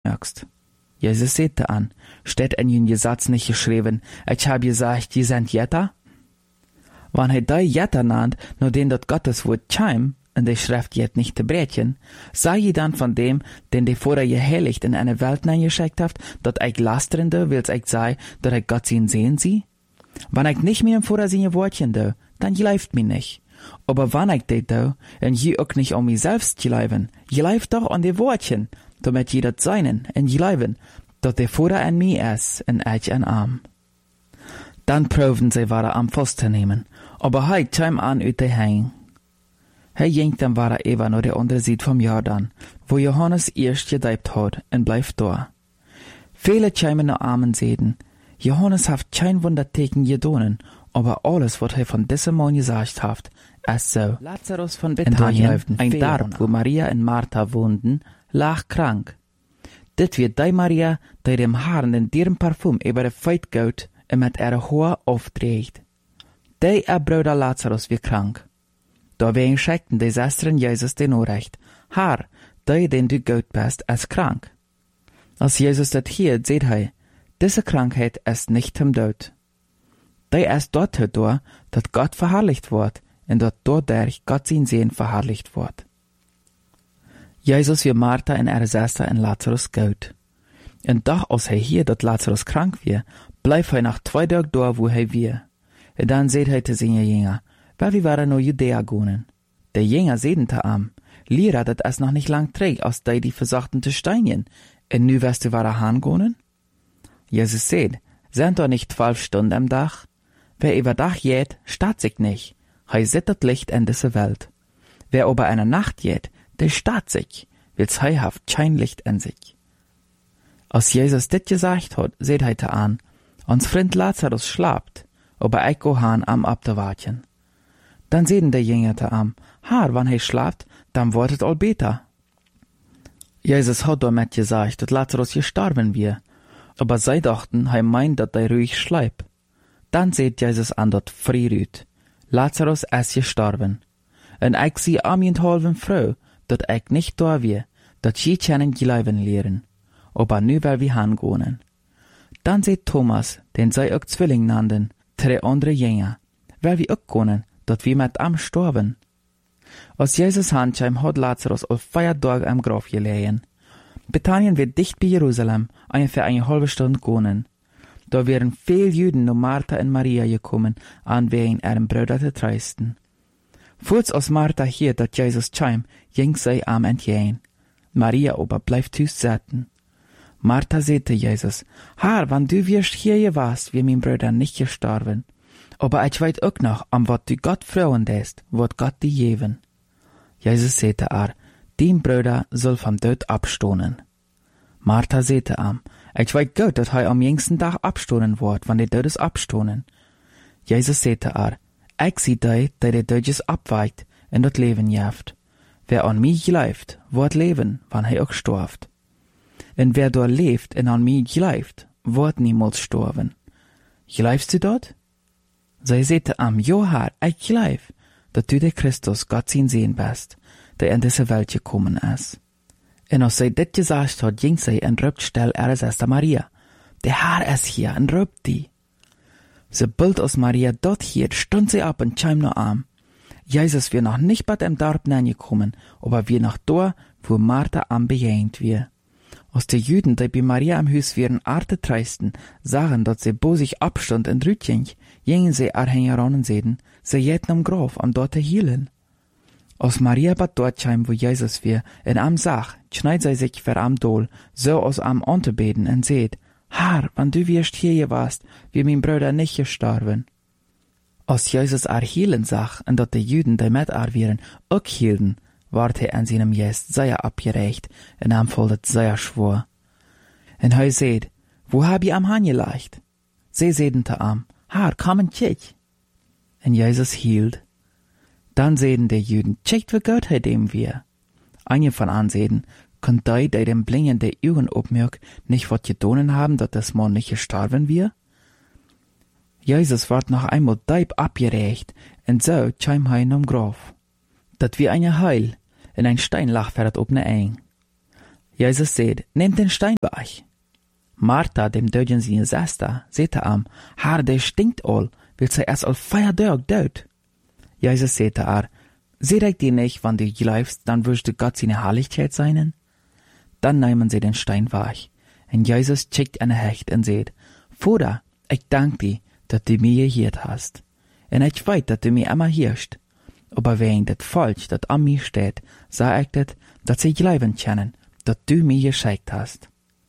nöxt. Jesus sagte an, steht in jün Gesetz nicht geschrieben, ich hab gesagt, je sind Jetter? Wann he dei Jetter nannt, nur den dort Gottes Wort Chaim, in der Schrift jet nicht zu brechen, sei je dann von dem, den die vorher geheiligt in eine Welt geschickt habt, dort ich lasterende, wills ich sei, dort ich Gott sehen sie? Wann ich nicht mehr im vorher seine Wortchen do, dann geleift mi nicht. Aber wann ich det do, en je auch nicht um mich selbst geleiven, geleift doch an die Wortchen, damit je dat seinen, en geleiven, dort der vorher an mi es, en ich an arm. Dann proben sie ware am festzunehmen, aber hei kam an ut de Hein. Hij ging dann ware Eva nur der andere Seite vom Jordan, wo Johannes erst gedeibt hat, en bleibt da. Viele kämen noch Armen sehen. Johannes haft kein Wunderteken gedonen, aber alles, was er von diesem Mann gesagt hat, ist so. Lazarus von Bethanien, ein Dorf, wo Maria und Martha wohnten, lag krank. Dit wird die Maria, die dem Haaren den deren Parfum über de Feit geht und mit ihrer Haar aufträgt. Die Bruder Lazarus wird krank. Daarbij schickten die Schwestern Jesus den Nachricht, Herr, die, den du gut bist, ist krank. Als Jesus das hielt, seht er, diese Krankheit ist nicht zum Tod. Die ist dort dadurch, dass Gott verherrlicht wird, und dass dadurch Gott sein Sehen verherrlicht wird. Jesus wie Martha und ihre Schwester in Lazarus gut. Und doch als er hier, dass Lazarus krank wird, bleibt er nach 2 Tagen da, wo er wird. Und dann seht er zu seinen Jünger, weil wir waren nur Judäa gonen. Der Jünger sehen te am, Lehrer, dat es noch nicht lang trägt, als die versuchten zu steinigen, und nu wirst du ware Hahn gonen? Jesus seht, sind doch nicht 12 Stunden am Tag? Wer über Dach jät, statt sich nicht. Hei sieht das Licht in diese Welt. Wer über eine Nacht jät, der statt sich, wills hei haft kein Licht in sich. Als Jesus dit gesagt hat, seht he te an, uns Freund Lazarus schlaft, aber ich go han am abzuwarten. Dann sehen der Jünger te am, Herr, wann he schlaft, dann wird es all besser. Jesus hat damit gesagt, dass Lazarus gestorben wir, aber sie dachten, he meint, dass er ruhig schleibt. Dann seht Jesus an dort früh Lazarus ist gestorben. Und ich sie am halben froh, dass ich nicht da wir, dass sie können gleiben lehren, aber nu will wir hingehen. Dann seht Thomas, den sie auch Zwilling nannten, 3 andere Jünger, weil wir auch können, dass wir mit am storben. Als Jesus handschheim hat Lazarus auf 4 Tage am Grab gelegen. Bethanien wird dicht bei Jerusalem, ungefähr eine halbe Stunde gehen. Da wären viele Juden nur Martha und Maria gekommen, an wegen ihrem Bruder zu trösten. Kurz als Martha hier, dass Jesus kam, ging sie am entgegen. Maria aber bleibt tüst sitzen. Martha sagte Jesus, Herr, wann du wirst hier warst, wie mein Bruder nicht gestorben. Aber ich weiß auch noch, am wat du Gott freuen lässt, wird Gott dir geben. Jesus sagte dein Bruder soll vom Tod abstoßen. Martha sagte ich weiß gut, dass er am jüngsten Tag abstoßen wird, wenn die Todes abstoßen. Jesus sagte ich sehe die der Todes abweicht und das Leben jaft. Wer an mich glaubt, wird leben, wann er auch stirbt. Und wer dort lebt und an mich glaubt, wird niemals sterben. Glaubst du dort? Sie sagte Jo Herr, ich glaub, dass du der Christus Gott sein Sehen bist, der in diese Welt gekommen ist. Und als sie dit gesagt hat, ging sie und rübt still ihre Schwester Maria. Der Herr ist hier und rübt die. Sobald als Maria dort hier, stund sie ab und kam noch an. Jesus wir noch nicht bei dem Dorf gekommen, aber wir noch da, wo Martha am bejähnt wir. Als die Juden, die bei Maria am Haus wären Arte treisten, sahen, dass sie bo sich abstund und rütjeng, gingen sie heran und sehen, sie jäten am Grab am dort hielen. Als Maria bat dort kam, wo Jesus wir, in am Sach, schneid sie sich ver am Dol, so aus am Unterbeten und seht, Herr, wann du wirst hier warst, wie mein Bruder nicht gestorben. Als Jesus hielen sach, und dat die Juden, die mit wären, auch hielten, ward er an seinem Gest sehr abgerecht, und am foldet sehr schwor. Und er seht, wo hab ich am Hahn gelegt? Sie sehten te am, Herr, komm und kick. Und Jesus hielt. Dann sehten die Juden, checkt wie Gott er dem wir. Einige von ansehen, könnt die dem blingende Augen obmerk, nicht wat gedonen haben, dat das Mann nicht gestorben wir? Jesus ward noch einmal deib abgerecht, und so kam er am Grab. Dat wie eine Heil, in ein Stein lag fährt ob ne Eng. Jesus seht, nehmt den Stein bei euch. Martha, dem döden seine Schwester, sagte am, Herr, der stinkt all, will sie erst all 4 Tage död. Jesus sagte seht ich dir nicht, wann du läufst, dann wirst du Gott seine Herrlichkeit seinen? Dann nehmen sie den Stein weich. Und Jesus schickt eine Hecht und sagt, Vater, ich danke dir, dass du mir gehiert hast. Und ich weiß, dass du mir immer hierst. Aber wegen das Volk, das an mir steht, sag ich das, dass sie glauben können, dass du mir geschickt hast.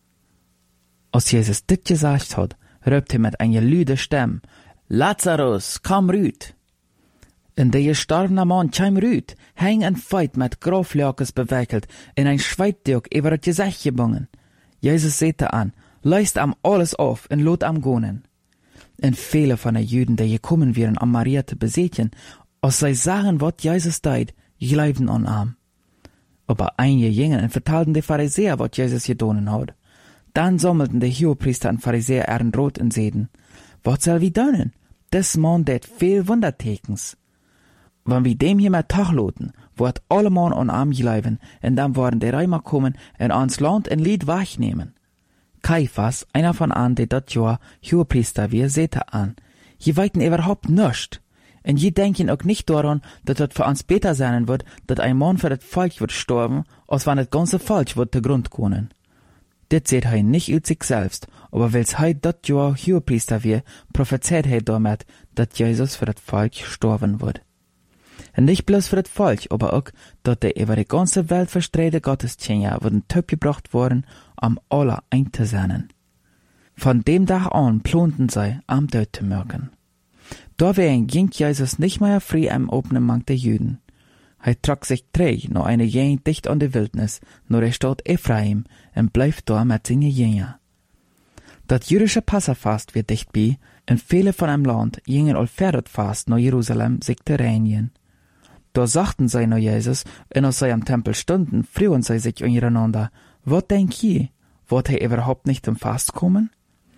Als Jesus dit gesagt hat, rübt er mit einer lüde Stimme, Lazarus, komm rüt. Und der gestorbene Mann kam rüt, hing ein Feit mit Groflöckes bewickelt, in ein Schweittuch über das Gesicht gebungen. Jesus sagte an, leist am alles auf und lot am gonen. Und viele von den Juden, die gekommen wären, am Maria zu besiegen, als sie sagen, was Jesus deed, glaubten an ihm. Aber einige gingen und vertalten die Pharisäer, was Jesus getan hat. Dann sammelten die Hohepriester und Pharisäer ihren Rot und sagten, was soll wir tun? Das Mann deed viel Wundertekens. Wenn wir dem hier mal tachloten, wird alle Mann an ihm glauben, und dann werden die Römer kommen und ans Land ein Lied wegnehmen. Kaiphas, einer von an, die dat Jahr Hohepriester wir, sagte an, je weiten überhaupt nischt. Und je denken auch nicht daran, dass das für uns besser sein wird, dass ein Mann für das Volk wird sterben, als wenn das ganze Volk wird zu Grund kommen. Das seht er nicht aus sich selbst, aber weil's er dat Jahr Hohepriester wir, prophezeit er damit, dass Jesus für das Volk sterben wird. Und nicht bloß für das Volk, aber auch, dass die über die ganze Welt verstreute Gottesdienste wurden gebracht worden, um alle einzusetzen. Von dem Tag an planten sie, am Tod zu merken. Dawein ging Jesus nicht mehr frei am offenen Markt der Juden. Er trug sich träg noch eine Gegend dicht an die Wildnis, nur der Stadt Ephraim, und bleibt da mit seinen Jüngern. Das jüdische Passafast wird dicht bei, und viele von einem Land gingen allfährdet fast nach Jerusalem sich zu reinigen. Da sagten sie nach Jesus, und als sie am Tempel stunden, frühen sie sich untereinander, was denkt ihr, wird er überhaupt nicht zum Fast kommen?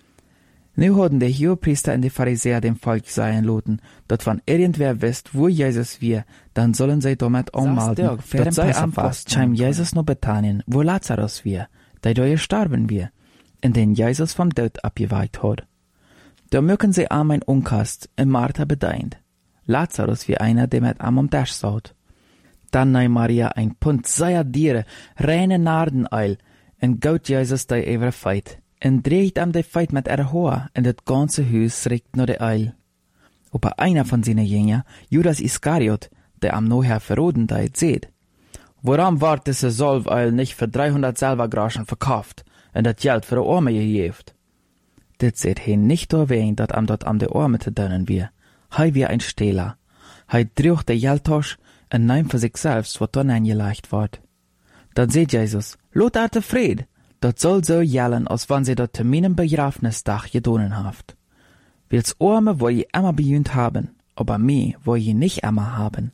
Nu hatten die Hohepriester und die Pharisäer dem Volk sagen lassen, dass wenn irgendwer wisst, wo Jesus wir, dann sollen sie damit anmelden, dass sei am Fast scheim Jesus nach Bethanien, wo Lazarus wir, der da gestorben wir, und den Jesus vom Tod abgeweiht hat. Da mögen sie am ein Unkast, und Martha bedeint. Lazarus wie einer, der mit am Tisch saut. Dann nahm Maria ein Pund seier Diere, reine Nardeneil, und gaut Jesus da über Feit. En dreht am de Feit mit Haar, en das ganze Haus riecht nur de Eil. Aber einer von seinen Jüngern, Judas Iskariot, der am nachher verroden deit, seht, warum ward diese Salveil nicht für 300 Silbergroschen verkauft, en das Geld für die Arme gegeben? Das seht he nicht erwähnt, dat am dort am de Arme zu dönnen wir. Hei wie ein Stehler. Hei drücht de Geldtasch en nahm für sich selbst, was dann eingelegt ward. Dann seht Jesus, lot arte Fried. Dat soll so jellen, als wenn sie dat zu meinem Begrafnisdach gedonen haft. Wills Arme, wo je immer bejünt haben, aber mir, wo je nicht immer haben.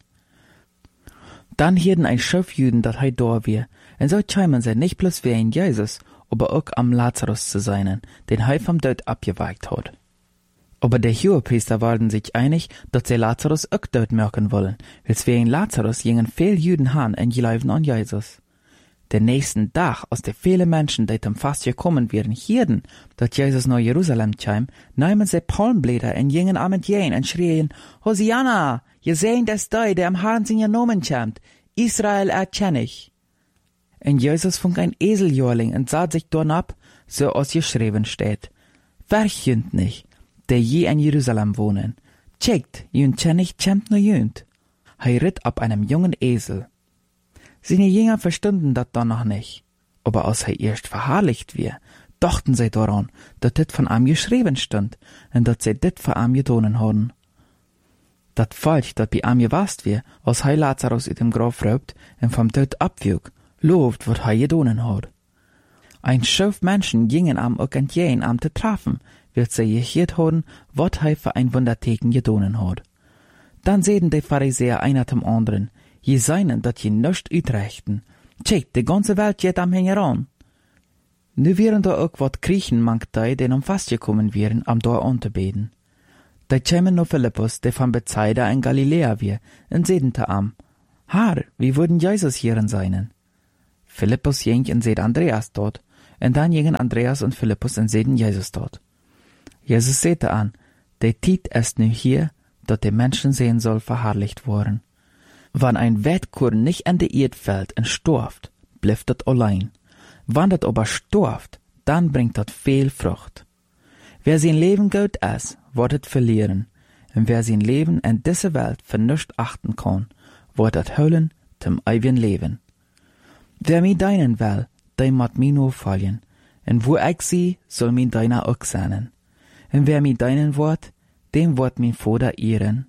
Dann hielten ein Schiff Juden, dat hei da wir, und so scheimen sie nicht bloß wie ein Jesus, aber auch am Lazarus zu seinen, den hei vom Tod abgeweicht hat. Aber der Hohepriester waren sich einig, dass sie Lazarus auch dort merken wollen, wills wie ein Lazarus gingen viel Juden han und glauben an Jesus. Den nächsten Tag, als die viele Menschen, die zum Fast gekommen wären, hierden, dass Jesus nach Jerusalem kam, nahmen sie Palmblätter und gingen am entgegen und schrien, Hosianna, je sehen das da, der am Herrn seinen Namen kommt, Israel erkenne ich. Und Jesus fing ein Eseljörling und sah sich dorn ab, so als geschrieben steht, Verchünd nicht, der je in Jerusalem wohnen, checkt, jünd kenn ich, kämmt nur jünd. Er ritt ab einem jungen Esel. Seine Jünger verstanden dat dann noch nicht. Aber als er erst verherrlicht wir, dachten sie daran, dass dit von ihm geschrieben stand, und dass sie dit für ihm getan haben. Dat Volk, dat bei ihm gewast wir, als er Lazarus in dem Grab raubt und vom Tod abwog, lobt, wat er getan hat. Ein Schauf Menschen gingen am auch entgegen, am zu treffen, weil sie gehört haben, wat er für ein Wunderteken getan hat. Dann sehen die Pharisäer einer zum anderen, je seinen, dat je nischt uitrechten. Tjek, die ganze Welt geht am Hängeran. Nu wären da auch wat Griechen mangt die, den am Fast gekommen wären, am da anzubeten. Da kämen no Philippus, der von Bethsaida in Galiläa wir, und sedente am, Herr, wie würden Jesus hieren seinen? Philippus ging en seht Andreas dort, en dan gingen Andreas und Philippus en sehen Jesus dort. Jesus sagte an, de Tiet ist nu hier, dat de Menschen sehen soll verherrlicht worden. Wann ein Wettkorn nicht an de Erd fällt en storft, blieft dat allein. Wann dat aber storft, dann bringt dat viel Frucht. Wer sein Leben gut ist, wird het verlieren. Und wer sein Leben in dieser Welt für nichts achten kann, wird het holen zum ewigen Leben. Wer mi deinen will, der moet mi nur folgen. Und wo ich sie, soll mi deiner auch sein. Und wer mi deinen wird, dem wird mein Vater ehren.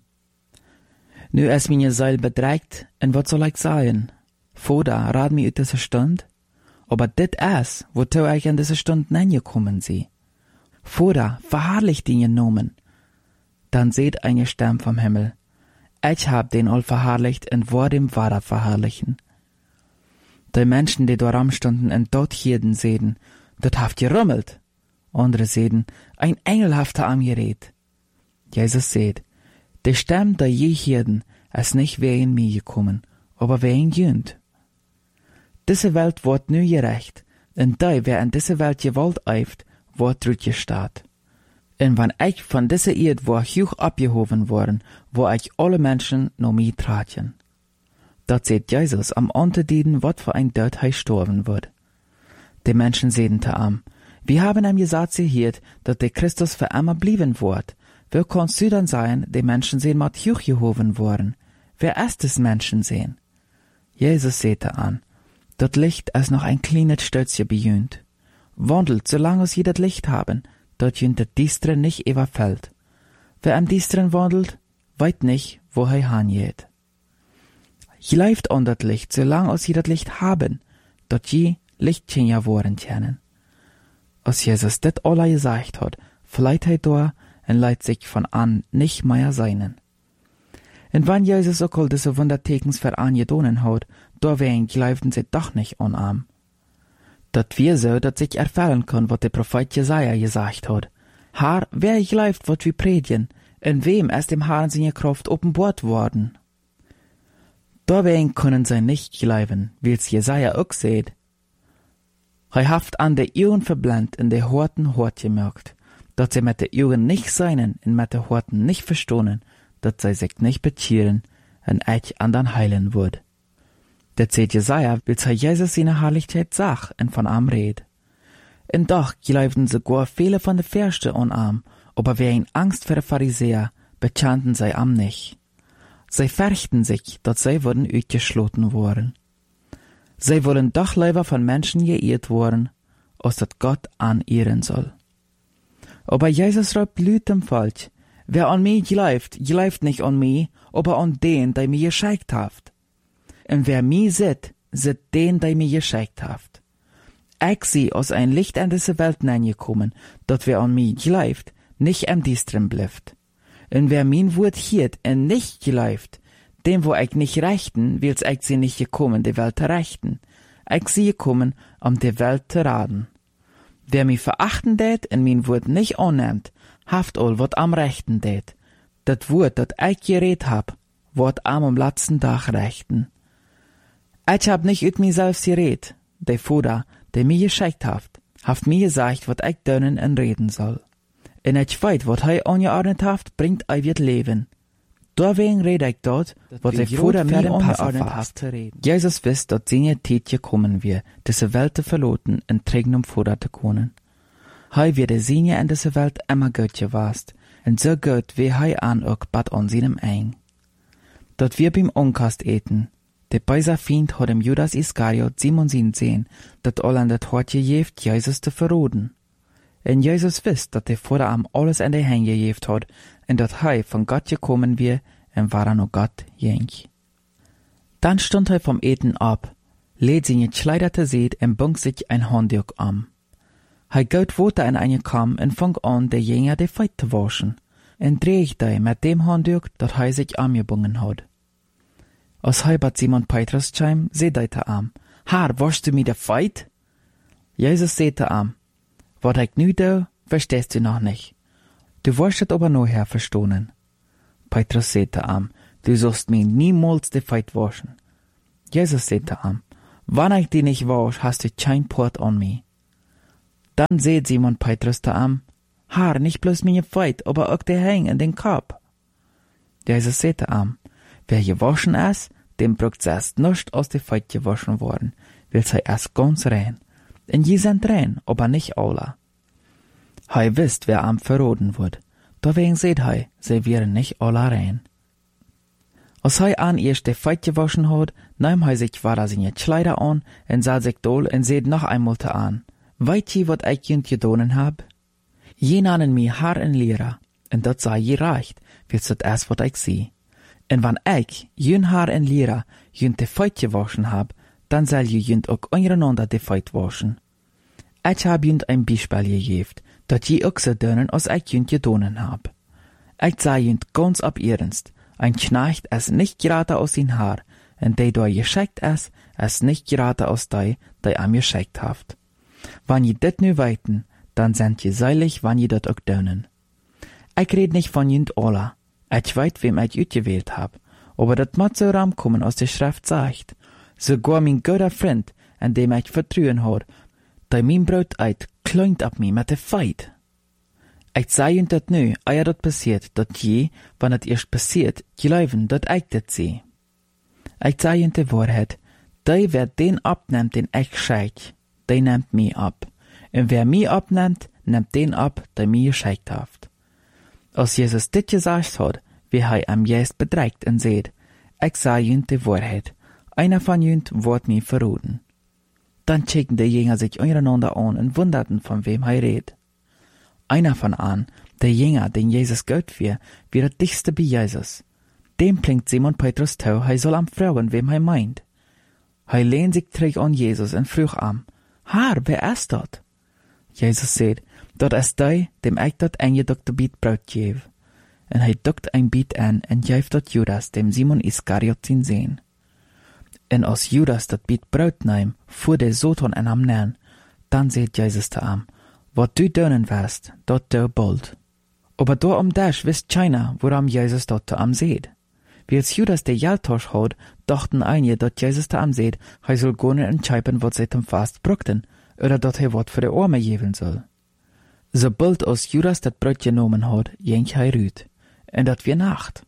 Nu ist meine Seele bedreigt, und was soll ich sagen? Vater, rat mi uit diese Stunde? Aber dit ist, wozu ich in diese Stunde hingekommen sie. Vater, verherrlicht den Namen. Dann seht eine Stimme vom Himmel. Ich hab den all verherrlicht und war dem Vater verherrlichen. Die Menschen, die dort rumstunden und dort hielten, sehen, dort haft gerummelt. Andere sehen, ein Engel haft da am geredet. Jesus seht, die Stimme, die je hielten, ist nicht wegen mir gekommen, aber wegen Jünd. Diese Welt wird nu gerecht, und die, wer in diese Welt gewollt eift, wird zurückgestaat. Und wenn ich von dieser Erde war hoch abgehoben worden, wo ich alle Menschen noch mir traten. Dort seht Jesus am Unterdienen, wat für ein Tod er sterben wird. Die Menschen sehen te am, wir haben ihm gesagt gehört, dass der Christus für immer blieben wird. Wer kannst du dann sein, die Menschen sehen mat hochgehoben worden? Wer ist des Menschen sehen? Jesus sehte an, dort Licht ist noch ein kleines Stötzchen bejünt. Wandelt, solange sie das Licht haben, dort jünt der Distre nicht überfällt. Wer am Distren wandelt, weit nicht, wo hingeht. Läuft an das Licht, solange sie das Licht haben, dort je Lichtchen ja worden können. Als Jesus das alle gesagt hat, fleit da und leiht sich von an nicht mehr seinen. Und wenn Jesus auch all diese Wundertekens für angedonen hat, da wen gleiften sie doch nicht unarm. Dat wir so, dat sich erfüllen kann, was der Prophet Jesaja gesagt hat. Herr, wer gleift, wat wir predigen, in wem ist dem Herrn seine Kraft offenbart worden? Da wen können sie nicht gleiben, wie's Jesaja auch seht. Er haft an der Augen verblendet und der Horten hort gemerkt, dat sie mit der Augen nicht seinen und mit der Horten nicht verstohnen, dat sie sich nicht bekehren und eich andern heilen würd. Der zählt Jesaja, als Jesus seine Herrlichkeit sah und von ihm red. Und doch glaubten sogar viele von den Fürsten an ihm, aber wegen Angst vor den Pharisäer bekannten sie ihm nicht. Sie fürchten sich, dass sie würden ausgeschlossen worden. Sie wollen doch lieber von Menschen geehrt worden, als dass Gott anehren soll. Aber Jesus rief laut dem Volk, wer an mich glaubt nicht an mich, aber an den, der mir geschickt hat. Und wer mich sieht den, der mir geschickt hat. Ich sie aus ein Licht in diese Welt hineingekommen, dat wer an mich glaubt, nicht am Distren bleibt. Und wer mein Wort hielt und nicht glaubt, dem wo ich nicht rechten, wills ich sie nicht gekommen, die Welt zu rechten. Ich sie gekommen, die Welt zu raten. Wer mich verachten tät und mein Wort nicht annimmt, haft all wat am rechten tät. Dat Wort, dat ich geredet hab, wird am letzten Tag rechten. Ich hab nicht ut mich selbst geredet, der Vater, der mir geschickt haft mir gesagt, wat ich dönnen und reden soll. Und ich weiß, wat angeordnet haft, bringt wird Leben. Deswegen rede ich dort, was der Vater mir angeordnet haft zu reden. Jesus wisst, dass seine Zeit gekommen wird, diese Welt zu verloten und trägen Vater zu können. Wird der Sinne in dieser Welt immer gut gewast, und so gut wie an auch bad an seinem Eng. Dort wir beim Unkast eten, der böse Feind hat dem Judas Iskariot 17 sehen, dat all an dat Hort gejeft, Jesus zu verroden. Und Jesus wisst, dat der Vater am alles in die Hände gejeft hat, und dat von Gott gekommen wir, und war noch Gott jenk. Dann stund vom Eten ab, lädt seine Kleider zu seht und bunk sich ein Handtuch am. Geht weiter in eine Kam und fang an, der Jünger die Feit zu waschen, und dreht mit dem Handtuch, dat sich angebungen hat. Als bat Simon Petrus chim, seht am, Herr, waschst du mir der Feit? Jesus sehte am, wat ich nu do, verstehst du noch nicht. Du wirst aber noch her verstohnen. Petrus sehte am, du sollst mir niemals die Feit waschen. Jesus sehte am, Wann ich die nicht wasch, hast du kein Port an mich. Dann seht Simon Petrus da am, Haar, nicht bloß meine Feit, aber auch der Häng in den Kopf. Jesus sagte am, wer gewaschen ist, dem braucht erst nicht aus der Feit gewaschen worden, will sei erst ganz rein. Und je sind rein, aber nicht alle. Hei wisst, wer am verroden wird, deswegen seht hei, sie wären nicht alle rein. Als hei an erst die Feit gewaschen hat, nahm hei sich weiter seine Kleider an, und sah sich dol und seht noch einmal an. Weißt je, wat ich jünt gedonen hab? Je nannen mi Haar en Lehrer, und dat sei je reicht, wird's dat erst wat ich sieh. Und wann ich jün Haar en Lehrer jünt de Feit gewaschen hab, dann soll je jünt auch untereinander de Feit waschen. Ich hab jünt ein Beispiel gegeben, dat je auch so dönen, als ich jünt gedonen hab. Ich sei jünt ganz ab ernst, ein Knecht es nicht gerade aus den Haar, und de da geschickt es nicht gerade aus de am geschickt haft. Wann je dit nu weiten, dann sind je seilig, wann je dat auch dönen. Ich red nicht von jünt alla, ich weit, wem ich utgewählt hab, aber dat mat so ramkommen aus der Schrift sagt, sogar mein guter Freund, an dem ich vertrauen hat, da mein Brot eit, kleunt ab mi mit de Feit. Ich sei jünt dat nu, eia dat passiert, dat je, wann het erst passiert, geläuven, dat ich dat seh. Ich sei jünt de Wahrheit, dei wer den abnimmt, den ich scheich, dei nimmt mi ab. Und wer mi abnimmt, nimmt den ab, der mi gescheikt haft. Als Jesus dit gesagt hat, wie hei am Jest bedreigt und seht, ich sei jünt de Wahrheit, einer von jünt wird mi verroden. Dann checken die Jünger sich untereinander an und wunderten, von wem hei red. Einer von an, der Jünger, den Jesus Gott wir der dichtste bei Jesus. Dem blinkt Simon Petrus tau, hei soll am fragen, wem hei meint. Hei lehnt sich träg an Jesus und frug am, Haar, wer ist dat? Jesus sagt, dat ist dei, dem ich dat eingedokte Biet Brot geef. Und hei dokt ein Biet an und geef dat Judas, dem Simon Iskariot sin sehen. Und als Judas dat Biet Brot nahm, fuhr der Satan an am nähen, dann seht Jesus da am, wat du dönen wirst, dat du bald. Aber da am Dash wisst keiner, woran Jesus dort da am seht. Wie als Judas der Jaltosch hat, dachten einige, dat Jesus da am seht, hei soll gonen entscheipen, wat setem fast brockten, oder dat hei wat für de Arme geben soll. Sobald als Judas dat Brot genommen hat, jenk hei rüt, und dat wir Nacht.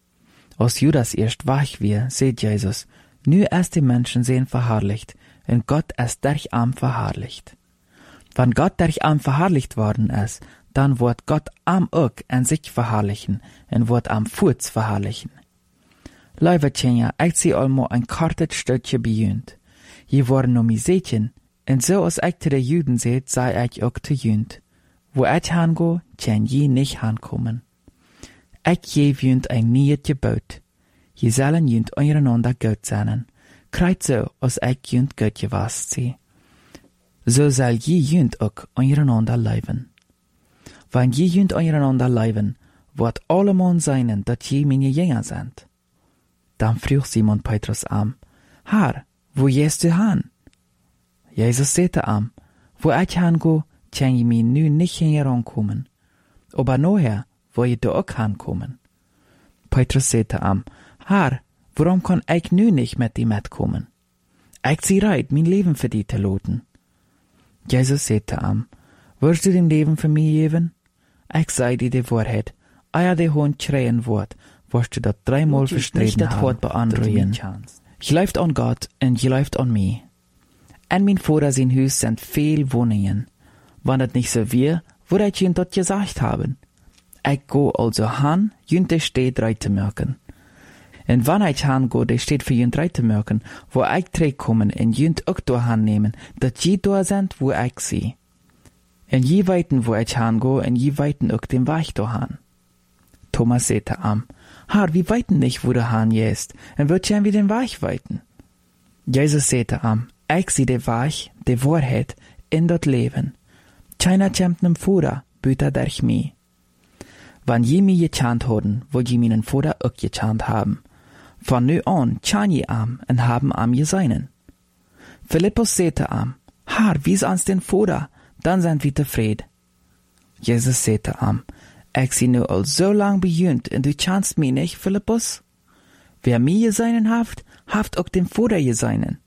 Als Judas erst wach wir, seht Jesus, nu erst die Menschen sehen verherrlicht, und Gott erst durch am verherrlicht. Wann Gott durch am verherrlicht worden ist, dann wird Gott am auch an sich verherrlichen, und wird am Furz verherrlichen. Leibertjenja, ich seh allmo ein kartet Stückchen bejünt. Je waren no mi Sätchen, und so als ich zu de Juden seht, sei ich auch zu jünt. Wo ich hango, tjen je nicht hankommen. Ich je jünt ein nieuet Gebot. Je sollen jünt untereinander Gott sein. Kreit so, als ich jünt Gott gewast sie. So soll je jünt auch untereinander leiben. Wenn je jünt untereinander leiben, wird allemal seinen, dat je meine Jünger sind. Dann frug Simon Petrus am, Herr, wo gehst du han? Jesus sagte am, wo ich hango, tjen je mi nu nicht herankommen. Aber nachher, wo je du auch hankommen. Petrus sagte am, Herr, warum kann ich nu nicht mit dir mitkommen? Ich zieh reit, mein Leben für die zu loten. Jesus sagte am, wirst du dein Leben für mich geben? Ich sei dir die Wahrheit, eia der Hund schreien wird, wirst du das 3-mal verstreten haben, beandruhen. Je läuft an Gott und je läuft an mich. En mein Vater sein Haus sind viel Wohnungen. Wenn das nicht so wäre, würde ich ihnen das gesagt haben. Ich go also han, jünt de steht drei zu merken. Und wenn ich han go, de steht für jünt drei zu merken, wo ich drei kommen und jünt auch da han nehmen, dat je da sind, wo ich sie. Und je weiten, wo ich han go, und je weiten auch den Weg da han. Thomas sagte am, Herr, wie weiten nicht, wo der Han jest, und wird ja wie den Weg weiten. Jesus sagte am, ich sie de Weg, de Wahrheit, in dat Leben. Keiner kämmt nem Vater, büter durch mich. Wann je mi gechant haben, wo je meinen Vater auch gechant haben. Von nu an chan je am, und haben am je seinen. Philippus sagte am, Herr, wies ans den Vater, dann sind wir zufrieden. Jesus sagte am, ich sie nu all so lang bejünt, und du chanst mi nicht, Philippus? Wer mir je seinen haft auch dem Vater je seinen.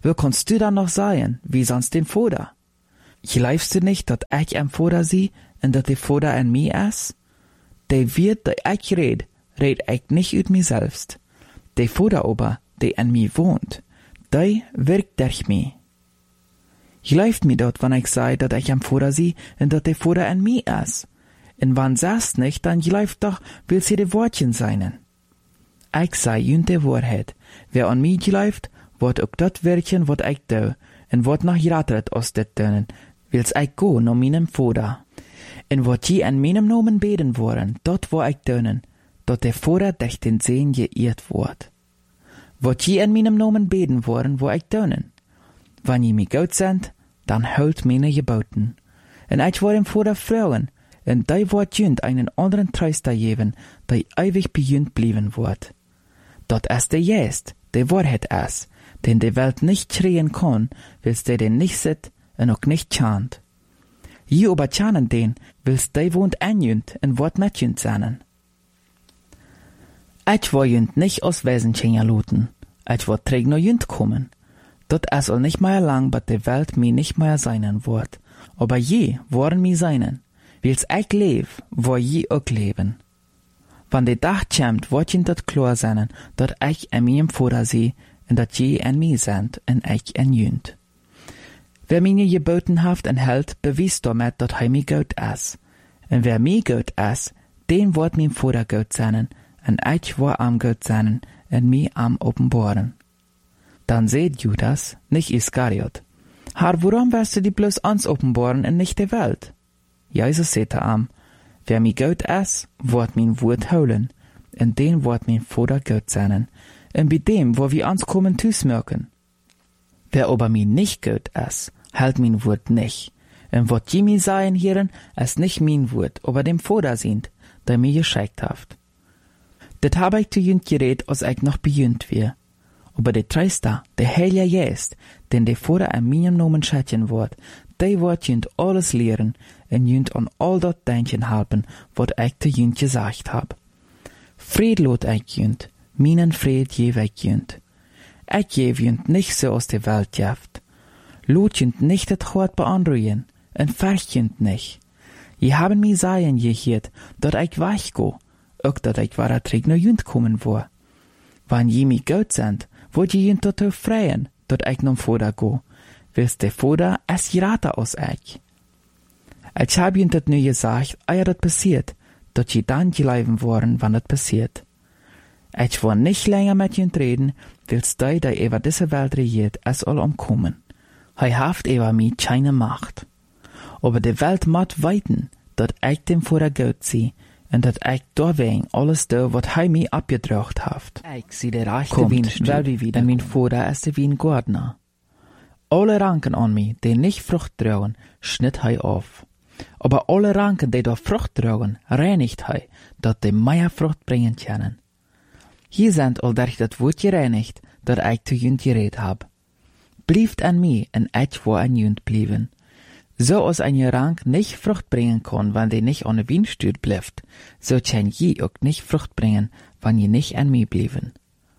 Wo kannst du dann noch sein, wie sonst den Vater? Glaubst du nicht, dat ich am Vater sie und dat der Vater an mir ist? Der wird, der ich red ich nicht ut mir selbst. Der Vater aber, der an mir wohnt, der wirkt durch mich. Glaubt mir dort, wenn ich sei, dat ich am Vater sie und dat der Vater an mir ist. Und wann sagst nicht, dann glaubt doch, will sie die Wortchen seinen. Ich sei jünt der Wahrheit. Wer an mich glaubt, wird auch dat wirken, wat ich do, und wird noch ratret aus det tönen, wils ich go nach meinem Vater. Und wat je an meinem Namen beten wollen, dort wo ich tönen, dort der Vater durch den Sehen geirrt wird. Wat je an meinem Namen beten wollen, wo ich tönen. Wenn je mir gut sind, dann hält meine Geboten. Und ich will dem Vater fragen, und die wird jünd einen anderen Tröster geben, der ewig bejünd blieben wird. Dort ist der Geist, der Wahrheit ist, den die Welt nicht schreien kann, wils der den nicht sieht und auch nicht chant. Je aber chanen den, wils der wohnt anjünd und wird nicht jünd sein. Ich will jünd nicht aus Wesenchen luten, ich will träg no jünd kommen. Dort ist all nicht mehr lang, but die Welt mir nicht mehr seinen wird, aber je wollen mir seinen, wils ich leb, wo je auch leben. Wann der Tag kommt, wird jünd dat klar sein, dat ich an meinem Vater sehe, und dat je an mir sind, und ich an jünd. Wer meine Geboten haft und hält, beweist damit, dat mir gut ist. Und wer mir gut ist, den wird mein Vater gut sein, und ich wird am gut sein, und mir am offenbaren. Dann seht Judas, nicht Iskariot. Herr, warum wirst du die bloß uns offenbaren und nicht der Welt? Jesus sagte am, wer mir gut ist, wird mein Wort holen, und den wird mein Vater gut sein, und bei dem, wo wir uns kommen, zusmerken. Wer aber mir nicht gut ist, hält mein Wort nicht, und wat je mir sagen hieren, ist nicht mein Wort, aber dem Vater sind, der mir geschickt hat. Det habe ich zu jünd geredet, als ich noch bejünd wir. Aber der Tröster, der Heilige Geist, den der Vater an meinem Namen schatten wird, der wird jünd alles lehren und jünd an all dat denken helfen, wat ich zu jünd gesagt hab. Fried lot ich jünd, meinen Fried geb ich jünd. Ich geb jünd nicht so aus der Welt jaft. Lot jünd nicht das Hort beanruhen, und färcht jünd nicht. Je haben mir sagen gehört, dat ich weich go, auch dat ich wahrer träg no jünd kommen wo. Wann je mi gut sind, wollt je jünd dazu freien, dat ich nom Vater go, wils der Vater es gerate aus ich. Ich hab jünd dat nu gesagt, eia dat passiert, dat je dann gelaufen worden, wann dat passiert. Ich will nicht länger mit jünd reden, wils der über diese Welt regiert, es all umkommen. Haft über mi keine Macht. Aber die Welt mat weiten, dat ich dem Vater gut sie, und dat ich deswegen alles do, wat mi abgedrückt haft. Ich sie der rechte Wienstück, wieder, und mein Vater ist der Wiengärtner. Alle Ranken an mi, die nicht Frucht tragen, schnitt auf. Aber alle Ranken, die da Frucht tragen, reinigt dat die mehr Frucht bringen können. Hier sind all durch dat Wort gereinigt, dat ich zu jünd geredet hab. Blieft an mi, und ich wo an jünd blieben. So als ein Rank nicht Frucht bringen kann, wenn die nicht an der Wienstüt bleibt, so kann je auch nicht Frucht bringen, wenn je nicht an mi blieben.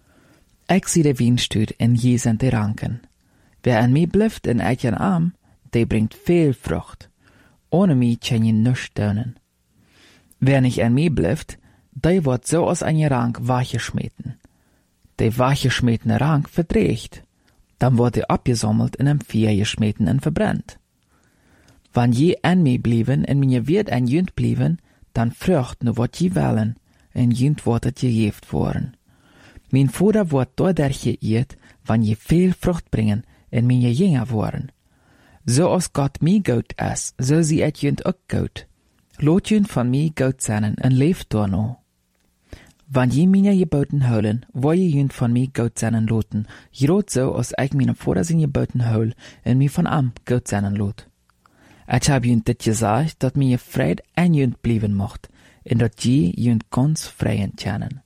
Ich sie der Wienstüt, und je sind die Ranken. Wer an mi bleibt und ich an Arm, der bringt viel Frucht. Ohne mi kann je nichts tun. Wer nicht an mi bleibt, der wird so als ein Rank wachgeschmeten. Der wachgeschmetene Rank verdreht. Dann wird er abgesammelt in einem Feuer geschmeten und verbrennt. Wenn je an mi blieben und mir wird ein jünd blieben, dann frucht nur wat je wollen, und jünd wird het gegeft worden. Mein Vater wird dadurch geirrt, wenn je viel Frucht bringen und mir jünger worden. So als Gott mi gut ist, so sie et jünd auch gut. Lot jünd von mi gut sein und leeft da no. Wenn je meine Geboten holen, wo je jünd von mi gut sein loten, grot so als ich meinem Vater sin Geboten hol und mi von am gut sein lot. Ich hab jünd dit gesagt, dat mir Fried ein jünd blieben mocht, und dat je jünd ganz freien können.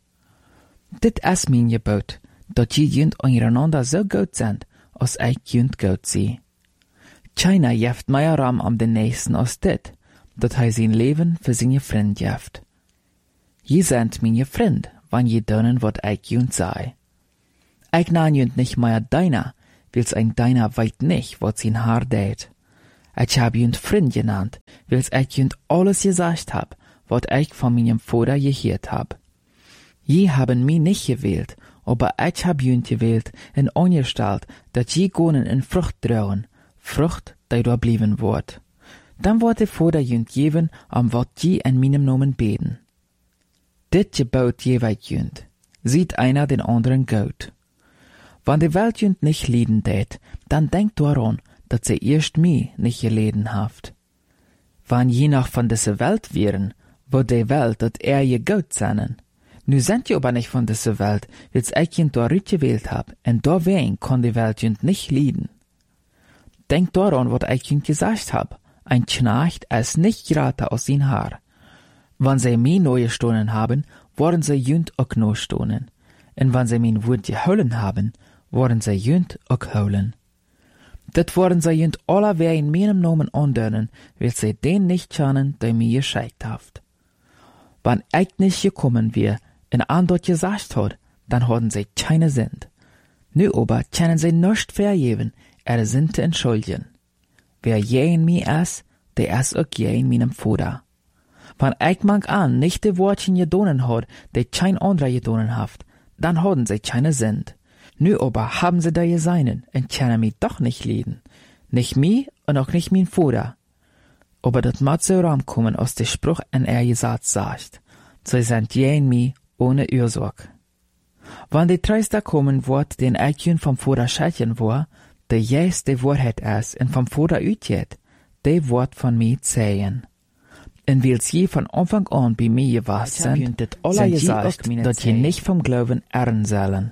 Dit ist mein Gebot, dat je jünd untereinander so gut sind, als ich jünd gut sie. Keiner jeft mehr Ram am den Nächsten als dit, dat sein Leben für seine Freund jeft. Je sind meine Freund, wann je dönen, wat ich jünd sei. Ich nan jünd nicht mehr deiner, wils ein deiner weit nicht, wat sein Haar dät. Ich hab jünd Freund genannt, wils ich jünd alles gesagt hab, wat ich von meinem Vater gehört hab. Je haben mich nicht gewählt, aber ich hab jünd gewählt en angestellt, dat je gonen in Frucht drauen, Frucht, die da blieben wird. Dann wird der Vater jünd geben, am wat je in meinem Namen beten. Dit gebaut je weit jünd, sieht einer den anderen gut. Wann die Welt jünd nicht lieden tät, dann denkt daran, dat sie erst mich nicht geleden haft. Wann je noch von dieser Welt wären, wird die Welt dat je gut seinen. Nu sind je aber nicht von dieser Welt, wils ich jünd da rüt gewählt hab, en da wen kann die Welt jünd nicht lieden. Denkt daran, wat ich jünd gesagt hab, ein Knecht ist nicht gerade aus sein Haar. Wann sie mich neue Stunden haben, worden sie jünd auch no Stunden. En wann sie mein Wort geholen haben, worden sie jünd auch holen. Dat worden sie jünd alle wer in meinem Namen andönen, will sie den nicht schannen, der mir gescheit haft. Wann ich nicht gekommen wär, en andert gesagt hat, dann haben sie keine Sinn. Nu aber können sie nicht vergeben, sind zu entschuldigen. Wer je in mir ist, der ist auch je in meinem Vater. Wenn ich mag an nicht die Wortchen gedonen hat, die kein anderer gedonen haft, dann haben sie keine Sinn. Nu aber haben sie da geseinen und können mich doch nicht leiden. Nicht mich und auch nicht mein Vater. Aber das mag so rankommen aus dem Spruch, en gesagt sagt. Sie sind je in mir ohne Ursache. Wenn die Treister kommen wird, den ich vom Vater schätzen war, der jes de Wahrheit ist und vom Vater utgeht, der wird von mir zählen. Und weil sie von Anfang an bei mir gewesen sind sie gesagt, dass sie nicht vom Glauben ehren sollen.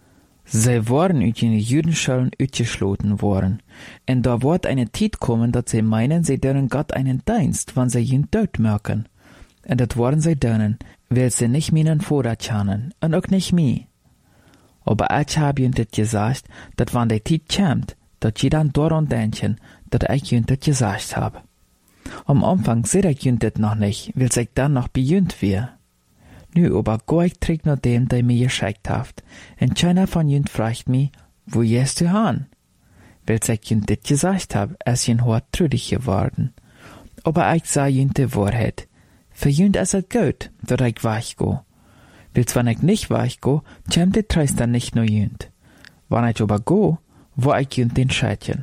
Sie waren uit den Judenschulen uitgesloten worden, und da wird eine Zeit kommen, dass sie meinen, sie dürfen Gott einen Dienst, wenn sie ihn tot merken. Und das werden sie dürfen, weil sie nicht meinen Vater kennen, und auch nicht mich. Aber ich habe ihnen das gesagt, dass wenn die Zeit kommt, dass sie dann daran denken, dass ich ihnen das gesagt habe. Am Anfang sehe ich ihnen das noch nicht, weil ich dann noch bei ihnen wäre. Nu aber geh ich zurück nach dem, der mir geschickt hat, und keiner von ihnen fragt mich, wo gehst du hin? Weil ich ihnen das gesagt habe, ist ihnen hart traurig geworden. Aber ich sage ihnen die Wahrheit. Für ihnen ist es gut, dass ich weggehe. Weil wenn ich nicht weggehe, kommt die Treister nicht nur ihnen. Wenn ich aber gehe, wo ich ihnen den schätzen.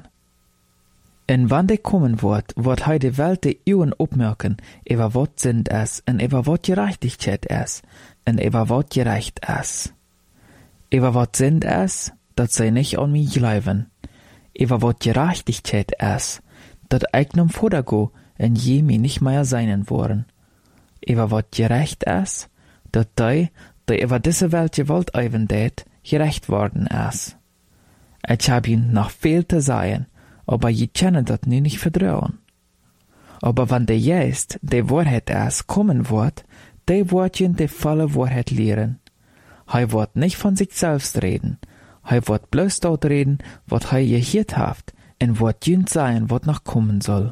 Und wann der kommen wird heute die Welt die Augen aufmerken, über was Sinn ist, und über was Gerechtigkeit ist, und über was gerecht ist. Über was Sinn ist, dass sie nicht an mich glauben. Über was Gerechtigkeit ist, dass ich nun vordergehe, und je mich nicht mehr seinen wollen. Über was gerecht ist, dass die über diese Welt gewollt eiven tät, gerecht worden ist. Ich hab ihnen noch viel zu sagen, aber je können das nu nicht vertrauen. Aber wenn der Geist, die Wahrheit ist, kommen wird, der wird ihnen die volle Wahrheit lehren. Er wird nicht von sich selbst reden, er wird bloß dort reden, was er gehört hat, und wird ihnen sagen, was noch kommen soll.